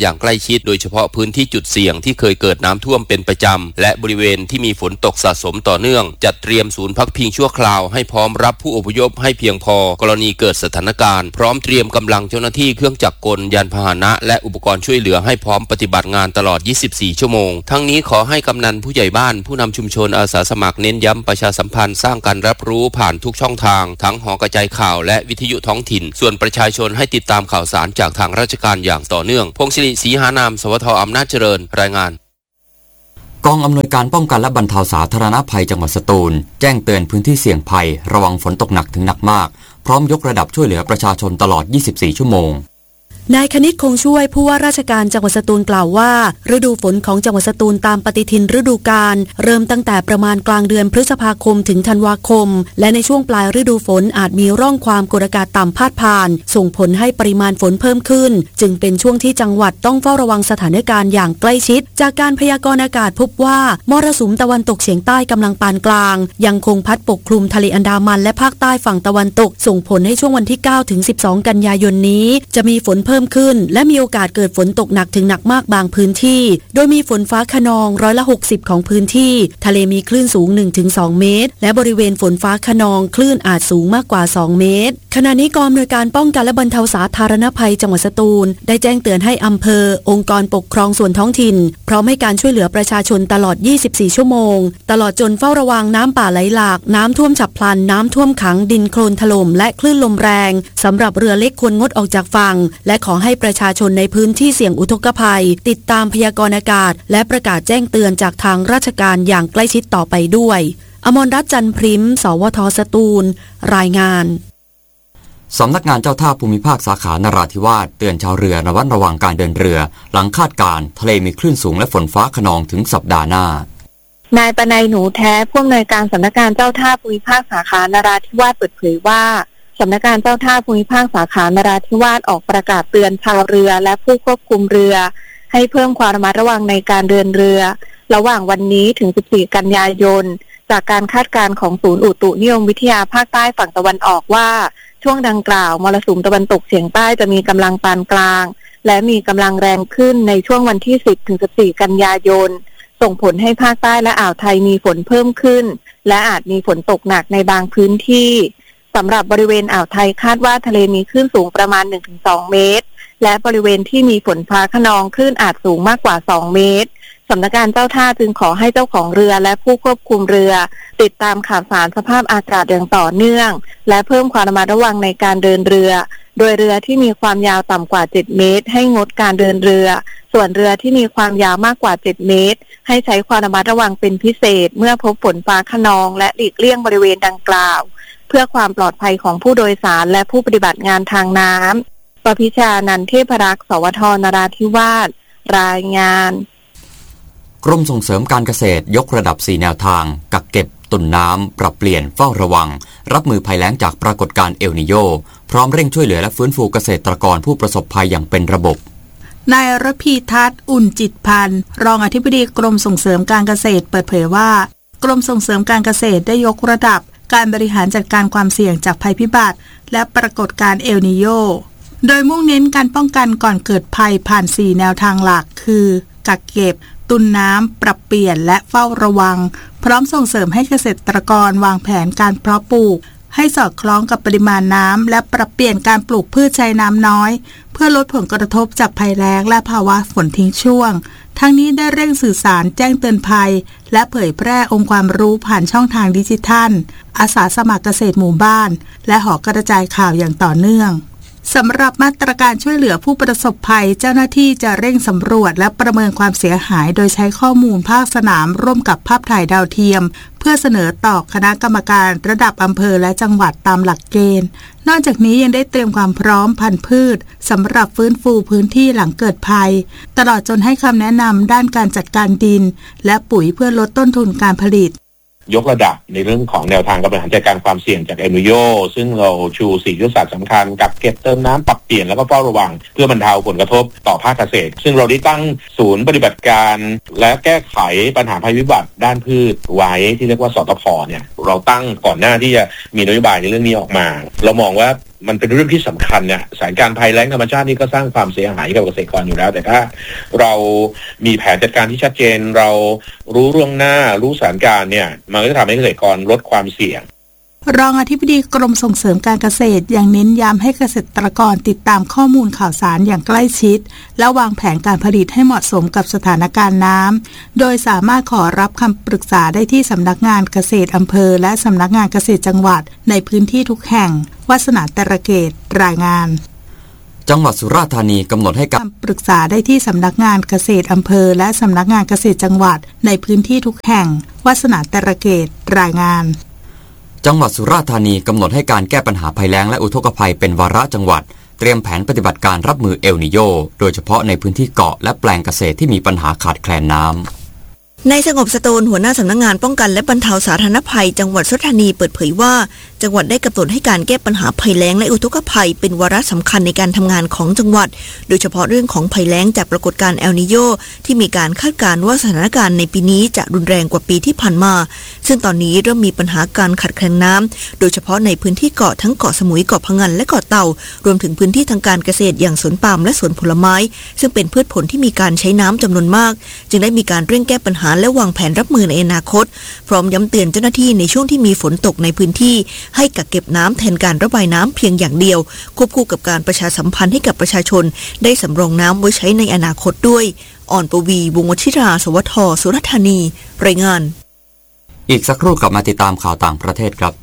ชิดโดยเฉพาะพื้นที่จุดเสี่ยงที่เคยเกิดน้ำท่วมเป็นประจำและบริเวณที่มีฝนตกสะสมต่อเนื่องจัดเตรียมศูนย์พักพิงชั่วคราวให้พร้อมรับผู้อพยพให้เพียงพอกรณีเกิดสถานการณ์พร้อมเตรียมกำลังเจ้าหน้าที่เครื่องจักรกลยานพาหนะและอุปกรณ์ช่วยเหลือให้พร้อมปฏิบัติงานตลอด24ชั่วโมงทั้งนี้ขอให้กำนันผู้ใหญ่บ้านผู้นำชุมชนอาสาสมัครเน้นย้ำประชาสัมพันธ์สร้างการรับรู้ผ่านทุกช่องทางทั้งหอกระจายข่าวและวิทยุท้องถิ่นส่วนประชาชนให้ติดตามข่าวสารจากทางราชการอย่างต่อเนื่องพงศิริศรีหานามสวท.อำนาจเจริญรายงานกองอำนวยการป้องกันและบรรเทาสาธารณภัยจังหวัดสตูลแจ้งเตือนพื้นที่เสี่ยงภัยระวังฝนตกหนักถึงหนักมากพร้อมยกระดับช่วยเหลือประชาชนตลอด24ชั่วโมงนายคณิตคงช่วยผู้ว่าราชการจังหวัดสตูลกล่าวว่าฤดูฝนของจังหวัดสตูลตามปฏิทินฤดูกาลเริ่มตั้งแต่ประมาณกลางเดือนพฤษภาคมถึงธันวาคมและในช่วงปลายฤดูฝนอาจมีร่องความกดอากาศต่ำพาดผ่านส่งผลให้ปริมาณฝนเพิ่มขึ้นจึงเป็นช่วงที่จังหวัดต้องเฝ้าระวังสถานการณ์อย่างใกล้ชิดจากการพยากรณ์อากาศพบว่ามรสุมตะวันตกเฉียงใต้กำลังปานกลางยังคงพัดปกคลุมทะเลอันดามันและภาคใต้ฝั่งตะวันตกส่งผลให้ช่วงวันที่9ถึง12กันยายนนี้จะมีฝนเพิ่มขึ้นและมีโอกาสเกิดฝนตกหนักถึงหนักมากบางพื้นที่โดยมีฝนฟ้าคะนอง60%ของพื้นที่ทะเลมีคลื่นสูง 1-2 เมตรและบริเวณฝนฟ้าคะนองคลื่นอาจสูงมากกว่า2เมตรขณะนี้กองอำนวยการป้องกันและบรรเทาสาธารณภัยจังหวัดสตูลได้แจ้งเตือนให้อำเภอองค์กรปกครองส่วนท้องถิ่นพร้อมให้การช่วยเหลือประชาชนตลอด24ชั่วโมงตลอดจนเฝ้าระวังน้ำป่าไหลหลากน้ำท่วมฉับพลันน้ำท่วมขังดินโคลนถล่มและคลื่นลมแรงสำหรับเรือเล็กควรงดออกจากฝั่งและขอให้ประชาชนในพื้นที่เสี่ยงอุทกภัยติดตามพยากรณ์อากาศและประกาศแจ้งเตือนจากทางราชการอย่างใกล้ชิดต่อไปด้วยอมรรัตน์จันทร์พริมสวท.สตูลรายงานสำนักงานเจ้าท่าภูมิภาคสาขานราธิวาสเตือนชาวเรือระมัดระวังการเดินเรือหลังคาดการณ์ทะเลมีคลื่นสูงและฝนฟ้าคะนองถึงสัปดาห์หน้านายปนัยหนูแท้ผู้อำนวยการสำนักงานเจ้าท่าภูมิภาคสาขานราธิวาสเปิดเผยว่าสำนักงานเจ้าท่าภูมิภาคสาขานราธิวาสออกประกาศเตือนชาวเรือและผู้ควบคุมเรือให้เพิ่มความระมัดระวังในการเดินเรือระหว่างวันนี้ถึง14กันยายนจากการคาดการณ์ของศูนย์อุตุนิยมวิทยาภาคใต้ฝั่งตะวันออกว่าช่วงดังกล่าวมรสุมตะวันตกเฉียงใต้จะมีกำลังปานกลางและมีกำลังแรงขึ้นในช่วงวันที่10ถึง14กันยายนส่งผลให้ภาคใต้และอ่าวไทยมีฝนเพิ่มขึ้นและอาจมีฝนตกหนักในบางพื้นที่สำหรับบริเวณอ่าวไทยคาดว่าทะเลมีคลื่นสูงประมาณ 1-2 เมตรและบริเวณที่มีฝนฟ้าคะนองคลื่นอาจสูงมากกว่า2เมตรสำนักงานเจ้าท่าจึงขอให้เจ้าของเรือและผู้ควบคุมเรือติดตามข่าวสารสภาพอากาศอย่างต่อเนื่องและเพิ่มความระมัดระวังในการเดินเรือโดยเรือที่มีความยาวต่ำกว่า7เมตรให้งดการเดินเรือส่วนเรือที่มีความยาวมากกว่า7เมตรให้ใช้ความระมัดระวังเป็นพิเศษเมื่อพบฝนฟ้าคะนองและหลีกเลี่ยงบริเวณดังกล่าวเพื่อความปลอดภัยของผู้โดยสารและผู้ปฏิบัติงานทางน้ำประพิชานันท์เทพรักษ์สวท.นราธิวาสรายงานกรมส่งเสริมการเกษตรยกระดับ4แนวทางกักเก็บตุนน้ำปรับเปลี่ยนเฝ้าระวังรับมือภัยแล้งจากปรากฏการณ์เอลนิโยพร้อมเร่งช่วยเหลือและฟื้นฟูเกษตรกรผู้ประสบภัยอย่างเป็นระบบนายระพีทัศน์อุ่นจิตพันธ์รองอธิบดีกรมส่งเสริมการเกษตรเปิดเผยว่ากรมส่งเสริมการเกษตรได้ยกระดับการบริหารจัดการความเสี่ยงจากภัยพิบัติและปรากฏการณ์เอลนิโยโดยมุ่งเน้นการป้องกันก่อนเกิดภัยผ่าน4แนวทางหลักคือกักเก็บตุนน้ำปรับเปลี่ยนและเฝ้าระวังพร้อมส่งเสริมให้เกษตรกรวางแผนการเพาะปลูกให้สอดคล้องกับปริมาณน้ำและปรับเปลี่ยนการปลูกพืชใช้น้ำน้อยเพื่อลดผลกระทบจากภัยแล้งและภาวะฝนทิ้งช่วงทั้งนี้ได้เร่งสื่อสารแจ้งเตือนภัยและเผยแพร่องค์ความรู้ผ่านช่องทางดิจิทัลอาสาสมัครเกษตรหมู่บ้านและหอกระจายข่าวอย่างต่อเนื่องสำหรับมาตรการช่วยเหลือผู้ประสบภัยเจ้าหน้าที่จะเร่งสำรวจและประเมินความเสียหายโดยใช้ข้อมูลภาคสนามร่วมกับภาพถ่ายดาวเทียมเพื่อเสนอต่อคณะกรรมการระดับอำเภอและจังหวัดตามหลักเกณฑ์นอกจากนี้ยังได้เตรียมความพร้อมพันธุ์พืชสำหรับฟื้นฟูพื้นที่หลังเกิดภัยตลอดจนให้คำแนะนำด้านการจัดการดินและปุ๋ยเพื่อลดต้นทุนการผลิตยกระดับในเรื่องของแนวทางการบริหารจัดการความเสี่ยงจากเอลนิโยซึ่งเราชู4ยุทธศาสตร์สำคัญกับเก็บเติมน้ำปรับเปลี่ยนแล้วก็เฝ้าระวังเพื่อบรรเทาผลกระทบต่อภาคเกษตรซึ่งเราได้ตั้งศูนย์ปฏิบัติการและแก้ไขปัญหาภัยพิบัติด้านพืชไว้ที่เรียกว่าสตภเนี่ยเราตั้งก่อนหน้าที่จะมีนโยบายในเรื่องนี้ออกมาเรามองว่ามันเป็นเรื่องที่สำคัญเนี่ยสถานการณ์ภัยแล้งธรรมชาตินี่ก็สร้างความเสียหายกับเกษตรกรอยู่แล้วแต่ถ้าเรามีแผนจัดการที่ชัดเจนเรารู้ล่วงหน้ารู้สถานการณ์เนี่ยมันก็จะทำให้เกษตรกรลดความเสี่ยงรองอธิบดีกรมส่งเสริมการเกษตรยังเน้นย้ำให้เกษตรกรติดตามข้อมูลข่าวสารอย่างใกล้ชิดและวางแผนการผลิตให้เหมาะสมกับสถานการณ์น้ำโดยสามารถขอรับคำปรึกษาได้ที่สำนักงานเกษตรอำเภอและสำนักงานเกษตรจังหวัดในพื้นที่ทุกแห่งวาสนาตระเกตรายงานจังหวัดสุราษฎร์ธานีกำหนดให้การปรึกษาได้ที่สำนักงานเกษตรอำเภอและสำนักงานเกษตรจังหวัดในพื้นที่ทุกแห่งวาสนาตระเกตรายงานจังหวัดสุราษฎร์ธานีกำหนดให้การแก้ปัญหาภัยแล้งและอุทกภัยเป็นวาระจังหวัดเตรียมแผนปฏิบัติการรับมือเอลนิโญโดยเฉพาะในพื้นที่เกาะและแปลงเกษตรที่มีปัญหาขาดแคลนน้ำนายสงบสตูลหัวหน้าสำนักงานป้องกันและบรรเทาสาธารณภัยจังหวัดสุราษฎร์ธานีเปิดเผยว่าจังหวัดได้กำหนดให้การแก้ปัญหาภัยแล้งและอุทกภัยเป็นวาระสำคัญในการทำงานของจังหวัดโดยเฉพาะเรื่องของภัยแล้งจากปรากฏการณ์เอลนิโญที่มีการคาดการณ์ว่าสถานการณ์ในปีนี้จะรุนแรงกว่าปีที่ผ่านมาซึ่งตอนนี้เริ่มมีปัญหาการขาดแคลนน้ำโดยเฉพาะในพื้นที่เกาะทั้งเกาะสมุยเกาะพะงันและเกาะเต่ารวมถึงพื้นที่ทางการเกษตรอย่างสวนปาล์มและสวนผลไม้ซึ่งเป็นพืชผลที่มีการใช้น้ำจำนวนมากจึงได้มีการเร่งแก้ปัญหาและวางแผนรับมือในอนาคตพร้อมย้ำเตือนเจ้าหน้าที่ในช่วงที่มีฝนตกในพื้นที่ให้กักเก็บน้ำแทนการระบายน้ำเพียงอย่างเดียวควบคู่กับการประชาสัมพันธ์ให้กับประชาชนได้สำรองน้ำไว้ใช้ในอนาคตด้วยอ่อนปวีวงศ์วชิราสวทสุราษฎร์ธานีรายงานอีกสักครู่กลับมาติดตามข่าวต่างประเทศครับ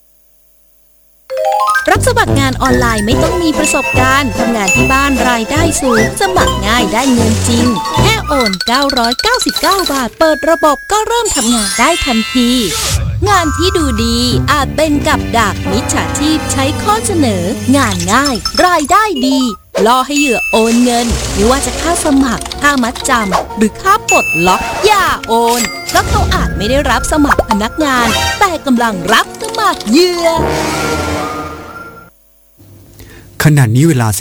รับสมัครงานออนไลน์ไม่ต้องมีประสบการณ์ทำงานที่บ้านรายได้สูงสมัครง่ายได้เงินจริงแค่โอน999 บาทเปิดระบบก็เริ่มทำงานได้ทันทีงานที่ดูดีอาจเป็นกับดักมิจฉาชีพใช้ข้อเสนองานง่ายรายได้ดีล่อให้เหยื่อโอนเงินไม่ว่าจะค่าสมัครค่ามัดจำหรือค่าปลดล็อกอย่าโอนเพราะเขาอาจไม่ได้รับสมัครพนักงานแต่กำลังรับสมัครเหยื่อขณะนี้เวลา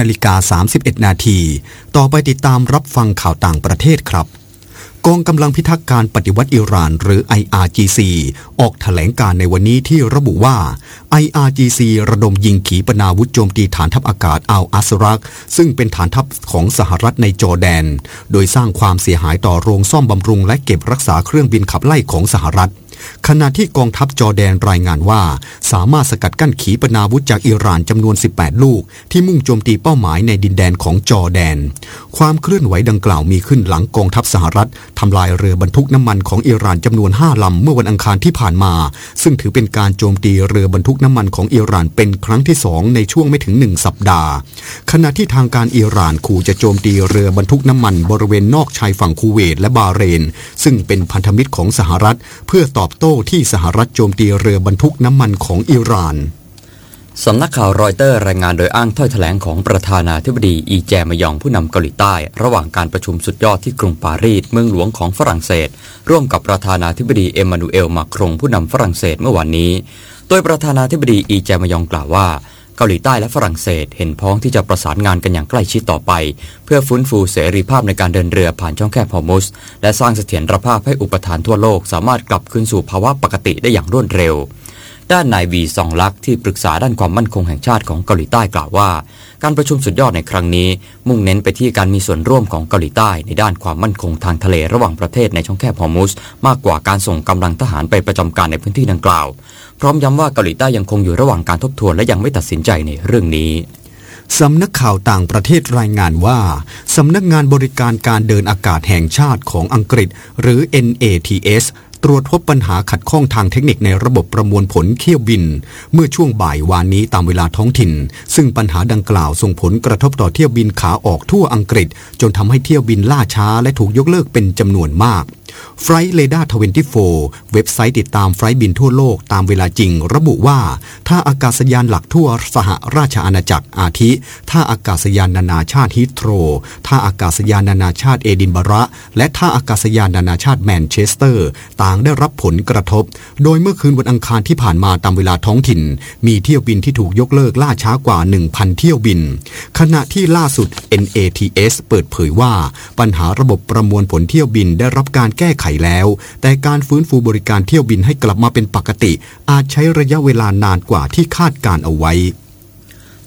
12:31 นาทีต่อไปติดตามรับฟังข่าวต่างประเทศครับกองกำลังพิทักษ์การปฏิวัติอิหร่านหรือ IRGC ออกแถลงการในวันนี้ที่ระบุว่า IRGC ระดมยิงขีปนาวุธโจมตีฐานทัพอากาศอัลอัสรักซึ่งเป็นฐานทัพของสหรัฐในจอร์แดนโดยสร้างความเสียหายต่อโรงซ่อมบำรุงและเก็บรักษาเครื่องบินขับไล่ของสหรัฐขณะที่กองทัพจอร์แดนรายงานว่าสามารถสกัดกั้นขีปนาวุธจากอิหร่านจำนวน18ลูกที่มุ่งโจมตีเป้าหมายในดินแดนของจอร์แดนความเคลื่อนไหวดังกล่าวมีขึ้นหลังกองทัพสหรัฐทำลายเรือบรรทุกน้ำมันของอิหร่านจำนวน5ลำเมื่อวันอังคารที่ผ่านมาซึ่งถือเป็นการโจมตีเรือบรรทุกน้ำมันของอิหร่านเป็นครั้งที่2ในช่วงไม่ถึง1สัปดาห์ขณะที่ทางการอิหร่านขู่จะโจมตีเรือบรรทุกน้ำมันบริเวณนอกชายฝั่งคูเวตและบาห์เรนซึ่งเป็นพันธมิตรของสหรัฐเพื่อตอบโต้ที่สหรัฐโจมตีเรือบรรทุกน้ำมันของอิหร่านสำนักข่าวรอยเตอร์รายงานโดยอ้างถ้อยแถลงของประธานาธิบดีอีแจมยองผู้นำเกาหลีใต้ระหว่างการประชุมสุดยอดที่กรุงปารีสเมืองหลวงของฝรั่งเศสร่วมกับประธานาธิบดีเอ็มมานูเอลมาครงผู้นำฝรั่งเศสเมื่อวานนี้โดยประธานาธิบดีอีแจมยองกล่าวว่าเกาหลีใต้และฝรั่งเศสเห็นพ้องที่จะประสานงานกันอย่างใกล้ชิดต่อไปเพื่อฟื้นฟูเสรีภาพในการเดินเรือผ่านช่องแคบฮอร์มุสและสร้างเสถียรภาพให้อุปทานทั่วโลกสามารถกลับคืนสู่ภาวะปกติได้อย่างรวดเร็วด้านนายวีซองลักที่ปรึกษาด้านความมั่นคงแห่งชาติของเกาหลีใต้กล่าวว่าการประชุมสุดยอดในครั้งนี้มุ่งเน้นไปที่การมีส่วนร่วมของเกาหลีใต้ในด้านความมั่นคงทางทะเลระหว่างประเทศในช่องแคบฮอร์มุสมากกว่าการส่งกำลังทหารไปประจำการในพื้นที่ดังกล่าวพร้อมย้ำว่าเกาหลีใต้ยังคงอยู่ระหว่างการทบทวนและยังไม่ตัดสินใจในเรื่องนี้สำนักข่าวต่างประเทศรายงานว่าสำนักงานบริการการเดินอากาศแห่งชาติของอังกฤษหรือ NATS ตรวจพบปัญหาขัดข้องทางเทคนิคในระบบประมวลผลเที่ยวบินเมื่อช่วงบ่ายวานนี้ตามเวลาท้องถิ่นซึ่งปัญหาดังกล่าวส่งผลกระทบต่อเที่ยวบินขาออกทั่วอังกฤษจนทำให้เที่ยวบินล่าช้าและถูกยกเลิกเป็นจำนวนมากFlight Radar 24 เว็บไซต์ติดตามไฟล์บินทั่วโลกตามเวลาจริงระบุว่าท่าอากาศยานหลักทั่วสหราชอาณาจักรอาทิท่าอากาศยานนานาชาติฮีทโธรท่าอากาศยานนานาชาติเอดินบะระและท่าอากาศยานนานาชาติแมนเชสเตอร์ต่างได้รับผลกระทบโดยเมื่อคืนวันอังคารที่ผ่านมาตามเวลาท้องถิ่นมีเที่ยวบินที่ถูกยกเลิกล่าช้ากว่า 1,000 เที่ยวบินขณะที่ล่าสุด NATS เปิดเผยว่าปัญหาระบบประมวลผลเที่ยวบินได้รับการแก้ไขแล้วแต่การฟื้นฟูบริการเที่ยวบินให้กลับมาเป็นปกติอาจใช้ระยะเวลานานกว่าที่คาดการเอาไว้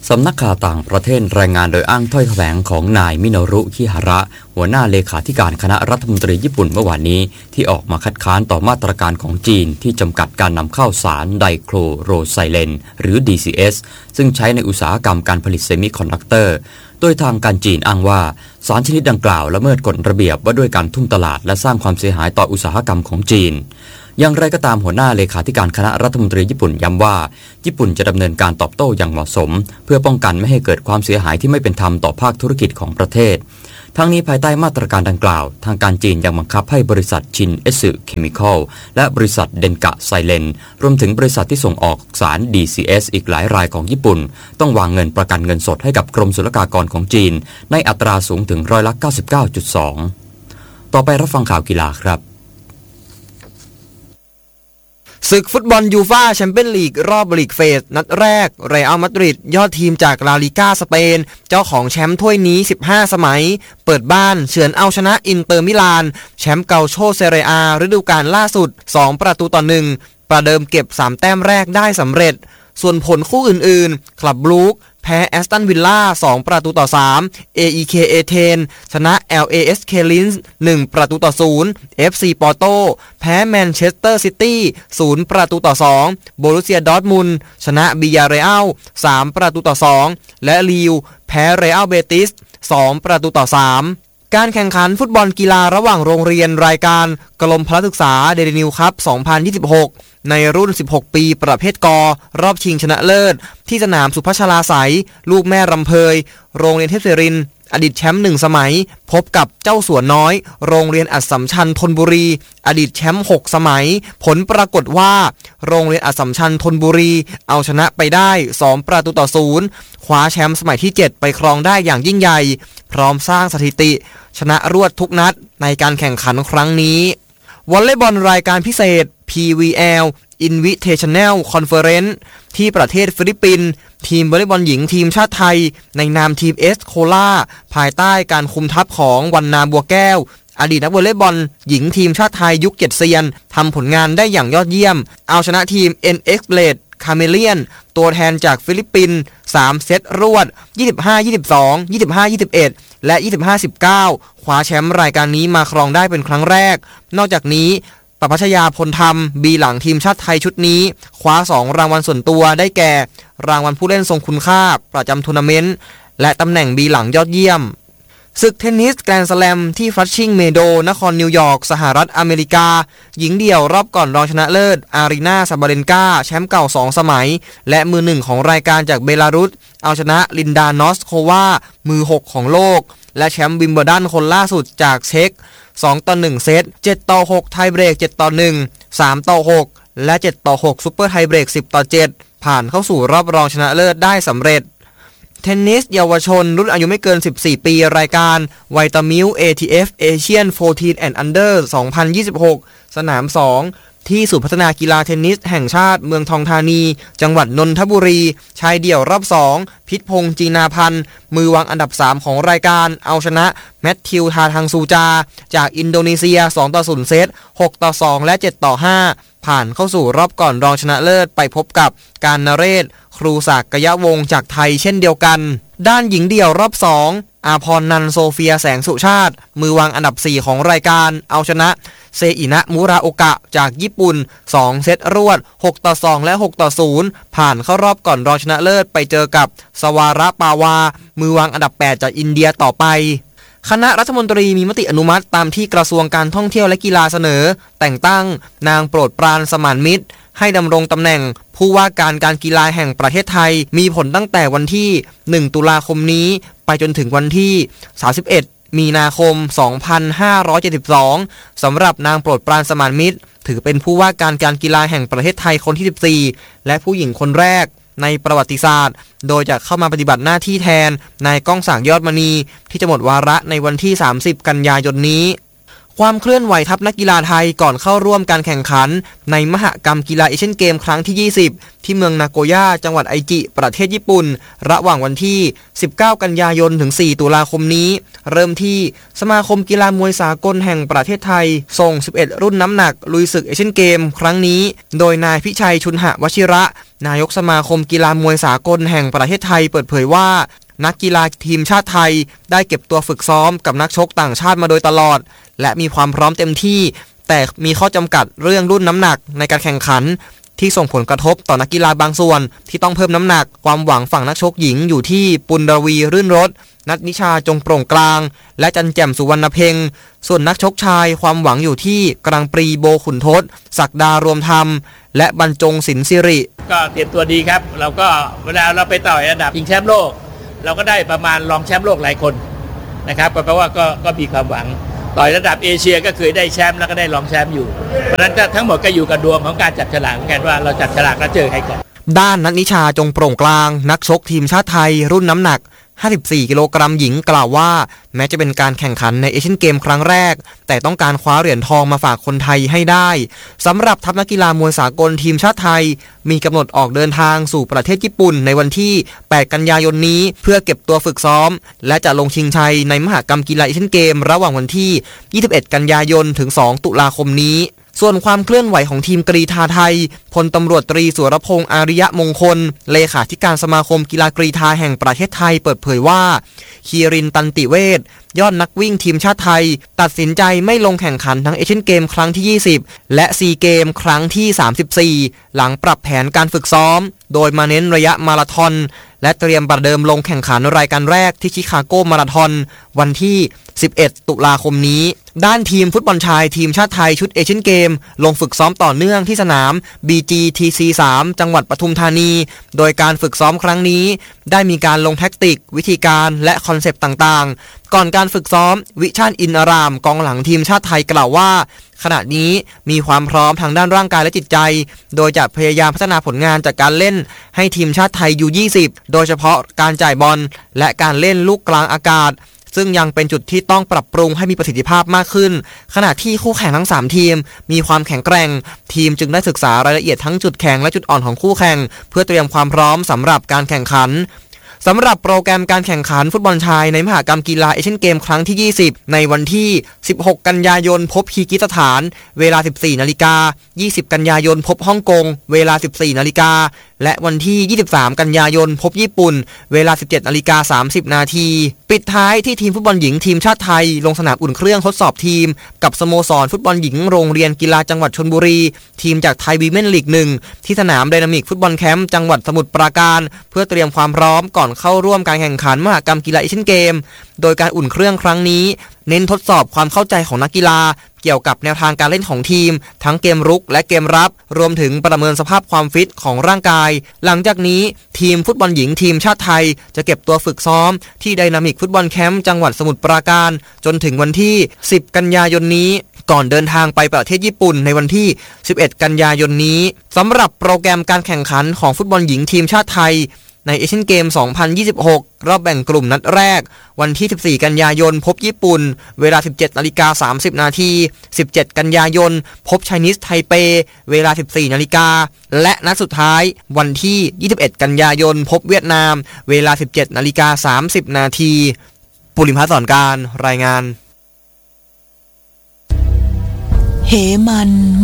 สำนักข่าวต่างประเทศรายงานโดยอ้างถ้อยแถลงของนายมิโนรุ คิฮาระ หัวหน้าเลขาธิการคณะรัฐมนตรีญี่ปุ่นเมื่อวานนี้ที่ออกมาคัดค้านต่อมาตรการของจีนที่จำกัดการนำเข้าสารไดโคลโรไซเลนหรือ DCS ซึ่งใช้ในอุตสาหกรรมการผลิตเซมิคอนดักเตอร์โดยทางการจีนอ้างว่าสารชนิดดังกล่าวละเมิดกฎระเบียบว่าด้วยการทุ่มตลาดและสร้างความเสียหายต่ออุตสาหกรรมของจีนอย่างไรก็ตามหัวหน้าเลขาธิการคณะรัฐมนตรีญี่ปุ่นย้ำว่าญี่ปุ่นจะดำเนินการตอบโต้อย่างเหมาะสมเพื่อป้องกันไม่ให้เกิดความเสียหายที่ไม่เป็นธรรมต่อภาคธุรกิจของประเทศทั้งนี้ภายใต้มาตรการดังกล่าวทางการจีนยังบังคับให้บริษัทชินเอสึเคมีคอลและบริษัทเดนกะไซเลนรวมถึงบริษัทที่ส่งออกสาร DCS อีกหลายรายของญี่ปุ่นต้องวางเงินประกันเงินสดให้กับกรมศุลกากรของจีนในอัตราสูงถึง99.2%ต่อไปรับฟังข่าวกีฬาครับศึกฟุตบอลยูฟ่าแชมเปี้ยนลีกรอบลีกเฟสนัดแรกเรอัลมาดริดยอดทีมจากลาลิก้าสเปนเจ้าของแชมป์ถ้วยนี้15สมัยเปิดบ้านเฉือนเอาชนะอินเตอร์มิลานแชมป์เกาโชเซเรียอาฤดูกาลล่าสุด2-1ประเดิมเก็บ3แต้มแรกได้สำเร็จส่วนผลคู่อื่นๆคลับบลูคแพ้แอสตันวิลล่า2-3 AEK เอเธนชนะ LASK ลินส์1-0 FC ปอร์โตแพ้แมนเชสเตอร์ซิตี้0-2โบรุเซียดอร์ทมุนด์ชนะบิยาเรอัล3-2และลีวแพ้เรอัลเบติส2-3การแข่งขันฟุตบอลกีฬาระหว่างโรงเรียนรายการกรมพละศึกษาเดลินิวคัพ2026ในรุ่น16ปีประเภทกรอบชิงชนะเลิศที่สนามสุพัชราไสยลูกแม่รำเพยโรงเรียนเทพศิรินทร์อดีตแชมป์1สมัยพบกับเจ้าสัวน้อยโรงเรียนอัสสัมชัญธนบุรีอดีตแชมป์6สมัยผลปรากฏว่าโรงเรียนอัสสัมชัญธนบุรีเอาชนะไปได้2-0คว้าแชมป์สมัยที่7ไปครองได้อย่างยิ่งใหญ่พร้อมสร้างสถิติชนะรวดทุกนัดในการแข่งขันครั้งนี้วอลเลย์บอลรายการพิเศษ PVL Invitational Conference ที่ประเทศฟิลิปปินส์ทีมวอลเลย์บอลหญิงทีมชาติไทยในนามทีมเอสโคลาภายใต้การคุมทัพของวรรณาบัวแก้วอดีตนักวอลเลย์บอลหญิงทีมชาติไทยยุค7เซียนทำผลงานได้อย่างยอดเยี่ยมเอาชนะทีม NX Blade คาเมเลียนตัวแทนจากฟิลิปปินส์3เซตรวด 25-22 25-21 และ 25-19 คว้าแชมป์รายการนี้มาครองได้เป็นครั้งแรกนอกจากนี้ประภัชยาพลธรรมบีหลังทีมชาติไทยชุดนี้คว้า2รางวัลส่วนตัวได้แก่รางวัลผู้เล่นทรงคุณค่าประจำทัวร์นาเมนต์และตำแหน่งบีหลังยอดเยี่ยมศึกเทนนิสแกรนด์สแลมที่ฟัชชิงเมโดนครนิวยอร์กสหรัฐอเมริกาหญิงเดี่ยวรอบก่อนรองชนะเลิศอารีนาซาบาเลนกาแชมป์เก่า2สมัยและมือ1ของรายการจากเบลารุสเอาชนะลินดานอสโความือ6ของโลกและแชมป์วิมเบิลดันคนล่าสุดจากเช็ก2-1 เซต 7-6 ไทยเบรก 7-1 3-6 และ 7-6 ซุปเปอร์ไทยเบรก 10-7 ผ่านเข้าสู่รอบรองชนะเลิศได้สำเร็จเทนนิสเยาวชนรุ่นอายุไม่เกิน14ปีรายการไวตามิล ATF Asian 14 and Under 2026 สนาม 2ที่ศูนย์พัฒนากีฬาเทนนิสแห่งชาติเมืองทองธานีจังหวัดนนทบุรีชายเดี่ยวรอบ2พิษพงษ์จีนาพันธ์มือวางอันดับ3ของรายการเอาชนะแมทธิวทาทังซูจาจากอินโดนีเซีย2-0 เซต 6-2 และ 7-5 ผ่านเข้าสู่รอบก่อนรองชนะเลิศไปพบกับการนเรศครูศักดิ์กยะวงศ์จากไทยเช่นเดียวกันด้านหญิงเดี่ยวรอบ2อาพรนันโซเฟียแสงสุชาติมือวางอันดับ4ของรายการเอาชนะเซอินะมุราโอกะจากญี่ปุ่น2เซตรวด 6-2 และ 6-0 ผ่านเข้ารอบก่อนรองชนะเลิศไปเจอกับสวาระปาวามือวางอันดับ8จากอินเดียต่อไปคณะรัฐมนตรีมีมติอนุมัติตามที่กระทรวงการท่องเที่ยวและกีฬาเสนอแต่งตั้งนางโปรดปรานสมานมิตรให้ดำรงตำแหน่งผู้ว่าการการกีฬาแห่งประเทศไทยมีผลตั้งแต่วันที่1ตุลาคมนี้ไปจนถึงวันที่31มีนาคม 2572 สำหรับนางโปรดปรานสมานมิตรถือเป็นผู้ว่าการการกีฬาแห่งประเทศไทยคนที่14และผู้หญิงคนแรกในประวัติศาสตร์โดยจะเข้ามาปฏิบัติหน้าที่แทนนายก้องศักดิ์ยอดมณีที่จะหมดวาระในวันที่30กันยายนนี้ความเคลื่อนไหวทัพนักกีฬาไทยก่อนเข้าร่วมการแข่งขันในมหกรรมกีฬาเอเชียนเกมครั้งที่20ที่เมืองนาโกย่าจังหวัดไอจิประเทศญี่ปุ่นระหว่างวันที่19กันยายนถึง4ตุลาคมนี้เริ่มที่สมาคมกีฬามวยสากลแห่งประเทศไทยส่ง11รุ่นน้ำหนักลุยศึกเอเชียนเกมครั้งนี้โดยนายพิชัยชุนหวชิระนายกสมาคมกีฬามวยสากลแห่งประเทศไทยเปิดเผยว่านักกีฬาทีมชาติไทยได้เก็บตัวฝึกซ้อมกับนักชกต่างชาติมาโดยตลอดและมีความพร้อมเต็มที่แต่มีข้อจำกัดเรื่องรุ่นน้ำหนักในการแข่งขันที่ส่งผลกระทบต่อนักกีฬาบางส่วนที่ต้องเพิ่มน้ำหนักความหวังฝั่งนักชกหญิงอยู่ที่ปุณณวีรื่นรสนัทนิชาจงโปร่งกลางและจันแจ่มสุวรรณเพ็งส่วนนักชกชายความหวังอยู่ที่กลางปรีโบขุนทศศักดารวมธรรมและบรรจงศิลป์สิริก็เตรียมตัวดีครับเราก็เวลาเราไปต่อยระดับชิงแชมป์โลกเราก็ได้ประมาณรองแชมป์โลกหลายคนนะครับก็แปลว่าก็มีความหวังต่อยระดับเอเชียก็เคยได้แชมป์แล้วก็ได้รองแชมป์อยู่เพราะฉะนั้นทั้งหมดก็อยู่กับดวงของการจับฉลากกันว่าเราจับฉลากแล้วเจอใครก่อนด้านนัทนิชาจงโปร่งกลางนักชกทีมชาติไทยรุ่นน้ำหนัก54กิโลกรัมหญิงกล่าวว่าแม้จะเป็นการแข่งขันในเอเชียนเกมครั้งแรกแต่ต้องการคว้าเหรียญทองมาฝากคนไทยให้ได้สำหรับทัพนักกีฬามวยสากลทีมชาติไทยมีกำหนดออกเดินทางสู่ประเทศญี่ปุ่นในวันที่8กันยายนนี้เพื่อเก็บตัวฝึกซ้อมและจะลงชิงชัยในมหกรรมกีฬาเอเชียนเกมระหว่างวันที่21กันยายนถึง2ตุลาคมนี้ส่วนความเคลื่อนไหวของทีมกรีฑาไทยพลตำรวจตรีสุรพงษ์อาริยะมงคลเลขาธิการสมาคมกีฬากรีฑาแห่งประเทศไทยเปิดเผยว่าคีรินตันติเวชยอดนักวิ่งทีมชาติไทยตัดสินใจไม่ลงแข่งขันทั้งเอเชียนเกมครั้งที่20และซีเกมครั้งที่34หลังปรับแผนการฝึกซ้อมโดยมาเน้นระยะมาราธอนและเตรียมประเดิมลงแข่งขันรายการแรกที่ชิคาโกมาราธอนวันที่11ตุลาคมนี้ด้านทีมฟุตบอลชายทีมชาติไทยชุดเอเชียนเกมลงฝึกซ้อมต่อเนื่องที่สนาม BGTC3 จังหวัดปทุมธานีโดยการฝึกซ้อมครั้งนี้ได้มีการลงแท็กติกวิธีการและคอนเซปต์ต่างๆก่อนการฝึกซ้อมวิชาญอินอารามกองหลังทีมชาติไทยกล่าวว่าขณะนี้มีความพร้อมทางด้านร่างกายและจิตใจโดยจะพยายามพัฒนาผลงานจากการเล่นให้ทีมชาติไทยU20โดยเฉพาะการจ่ายบอลและการเล่นลูกกลางอากาศซึ่งยังเป็นจุดที่ต้องปรับปรุงให้มีประสิทธิภาพมากขึ้นขณะที่คู่แข่งทั้ง3ทีมมีความแข็งแกร่งทีมจึงได้ศึกษารายละเอียดทั้งจุดแข็งและจุดอ่อนของคู่แข่งเพื่อเตรียมความพร้อมสำหรับการแข่งขันสำหรับโปรแกรมการแข่งขันฟุตบอลชายในมหกรรมกีฬาเอเชียนเกมครั้งที่20ในวันที่16กันยายนพบคีร์กิสถานเวลา 14:00 น20กันยายนพบฮ่องกงเวลา 14:00 นและวันที่23กันยายนพบญี่ปุ่นเวลา 17:30 นปิดท้ายที่ทีมฟุตบอลหญิงทีมชาติไทยลงสนามอุ่นเครื่องทดสอบทีมกับสโมสรฟุตบอลหญิงโรงเรียนกีฬาจังหวัดชลบุรีทีมจากไทยวีเมนลีก1ที่สนามไดนามิกฟุตบอลแคมป์จังหวัดสมุทรปราการเพื่อเตรียมความพร้อมก่อนเข้าร่วมการแข่งขันมหกรรมกีฬาเอเชียนเกมโดยการอุ่นเครื่องครั้งนี้เน้นทดสอบความเข้าใจของนักกีฬาเกี่ยวกับแนวทางการเล่นของทีมทั้งเกมรุกและเกมรับรวมถึงประเมินสภาพความฟิตของร่างกายหลังจากนี้ทีมฟุตบอลหญิงทีมชาติไทยจะเก็บตัวฝึกซ้อมที่ไดนามิกฟุตบอลแคมป์จังหวัดสมุทรปราการจนถึงวันที่10กันยายนนี้ก่อนเดินทางไปประเทศญี่ปุ่นในวันที่11กันยายนนี้สำหรับโปรแกรมการแข่งขันของฟุตบอลหญิงทีมชาติไทยในเอเชียนเกม 2026 รอบแบ่งกลุ่มนัดแรกวันที่14กันยายนพบญี่ปุ่นเวลา 17:30 น17กันยายนพบไชนีสไทเปเวลา 14:00 นและนัดสุดท้ายวันที่21กันยายนพบเวียดนามเวลา 17:30 นปุริมพัฒน์สอนการรายงานเหมัน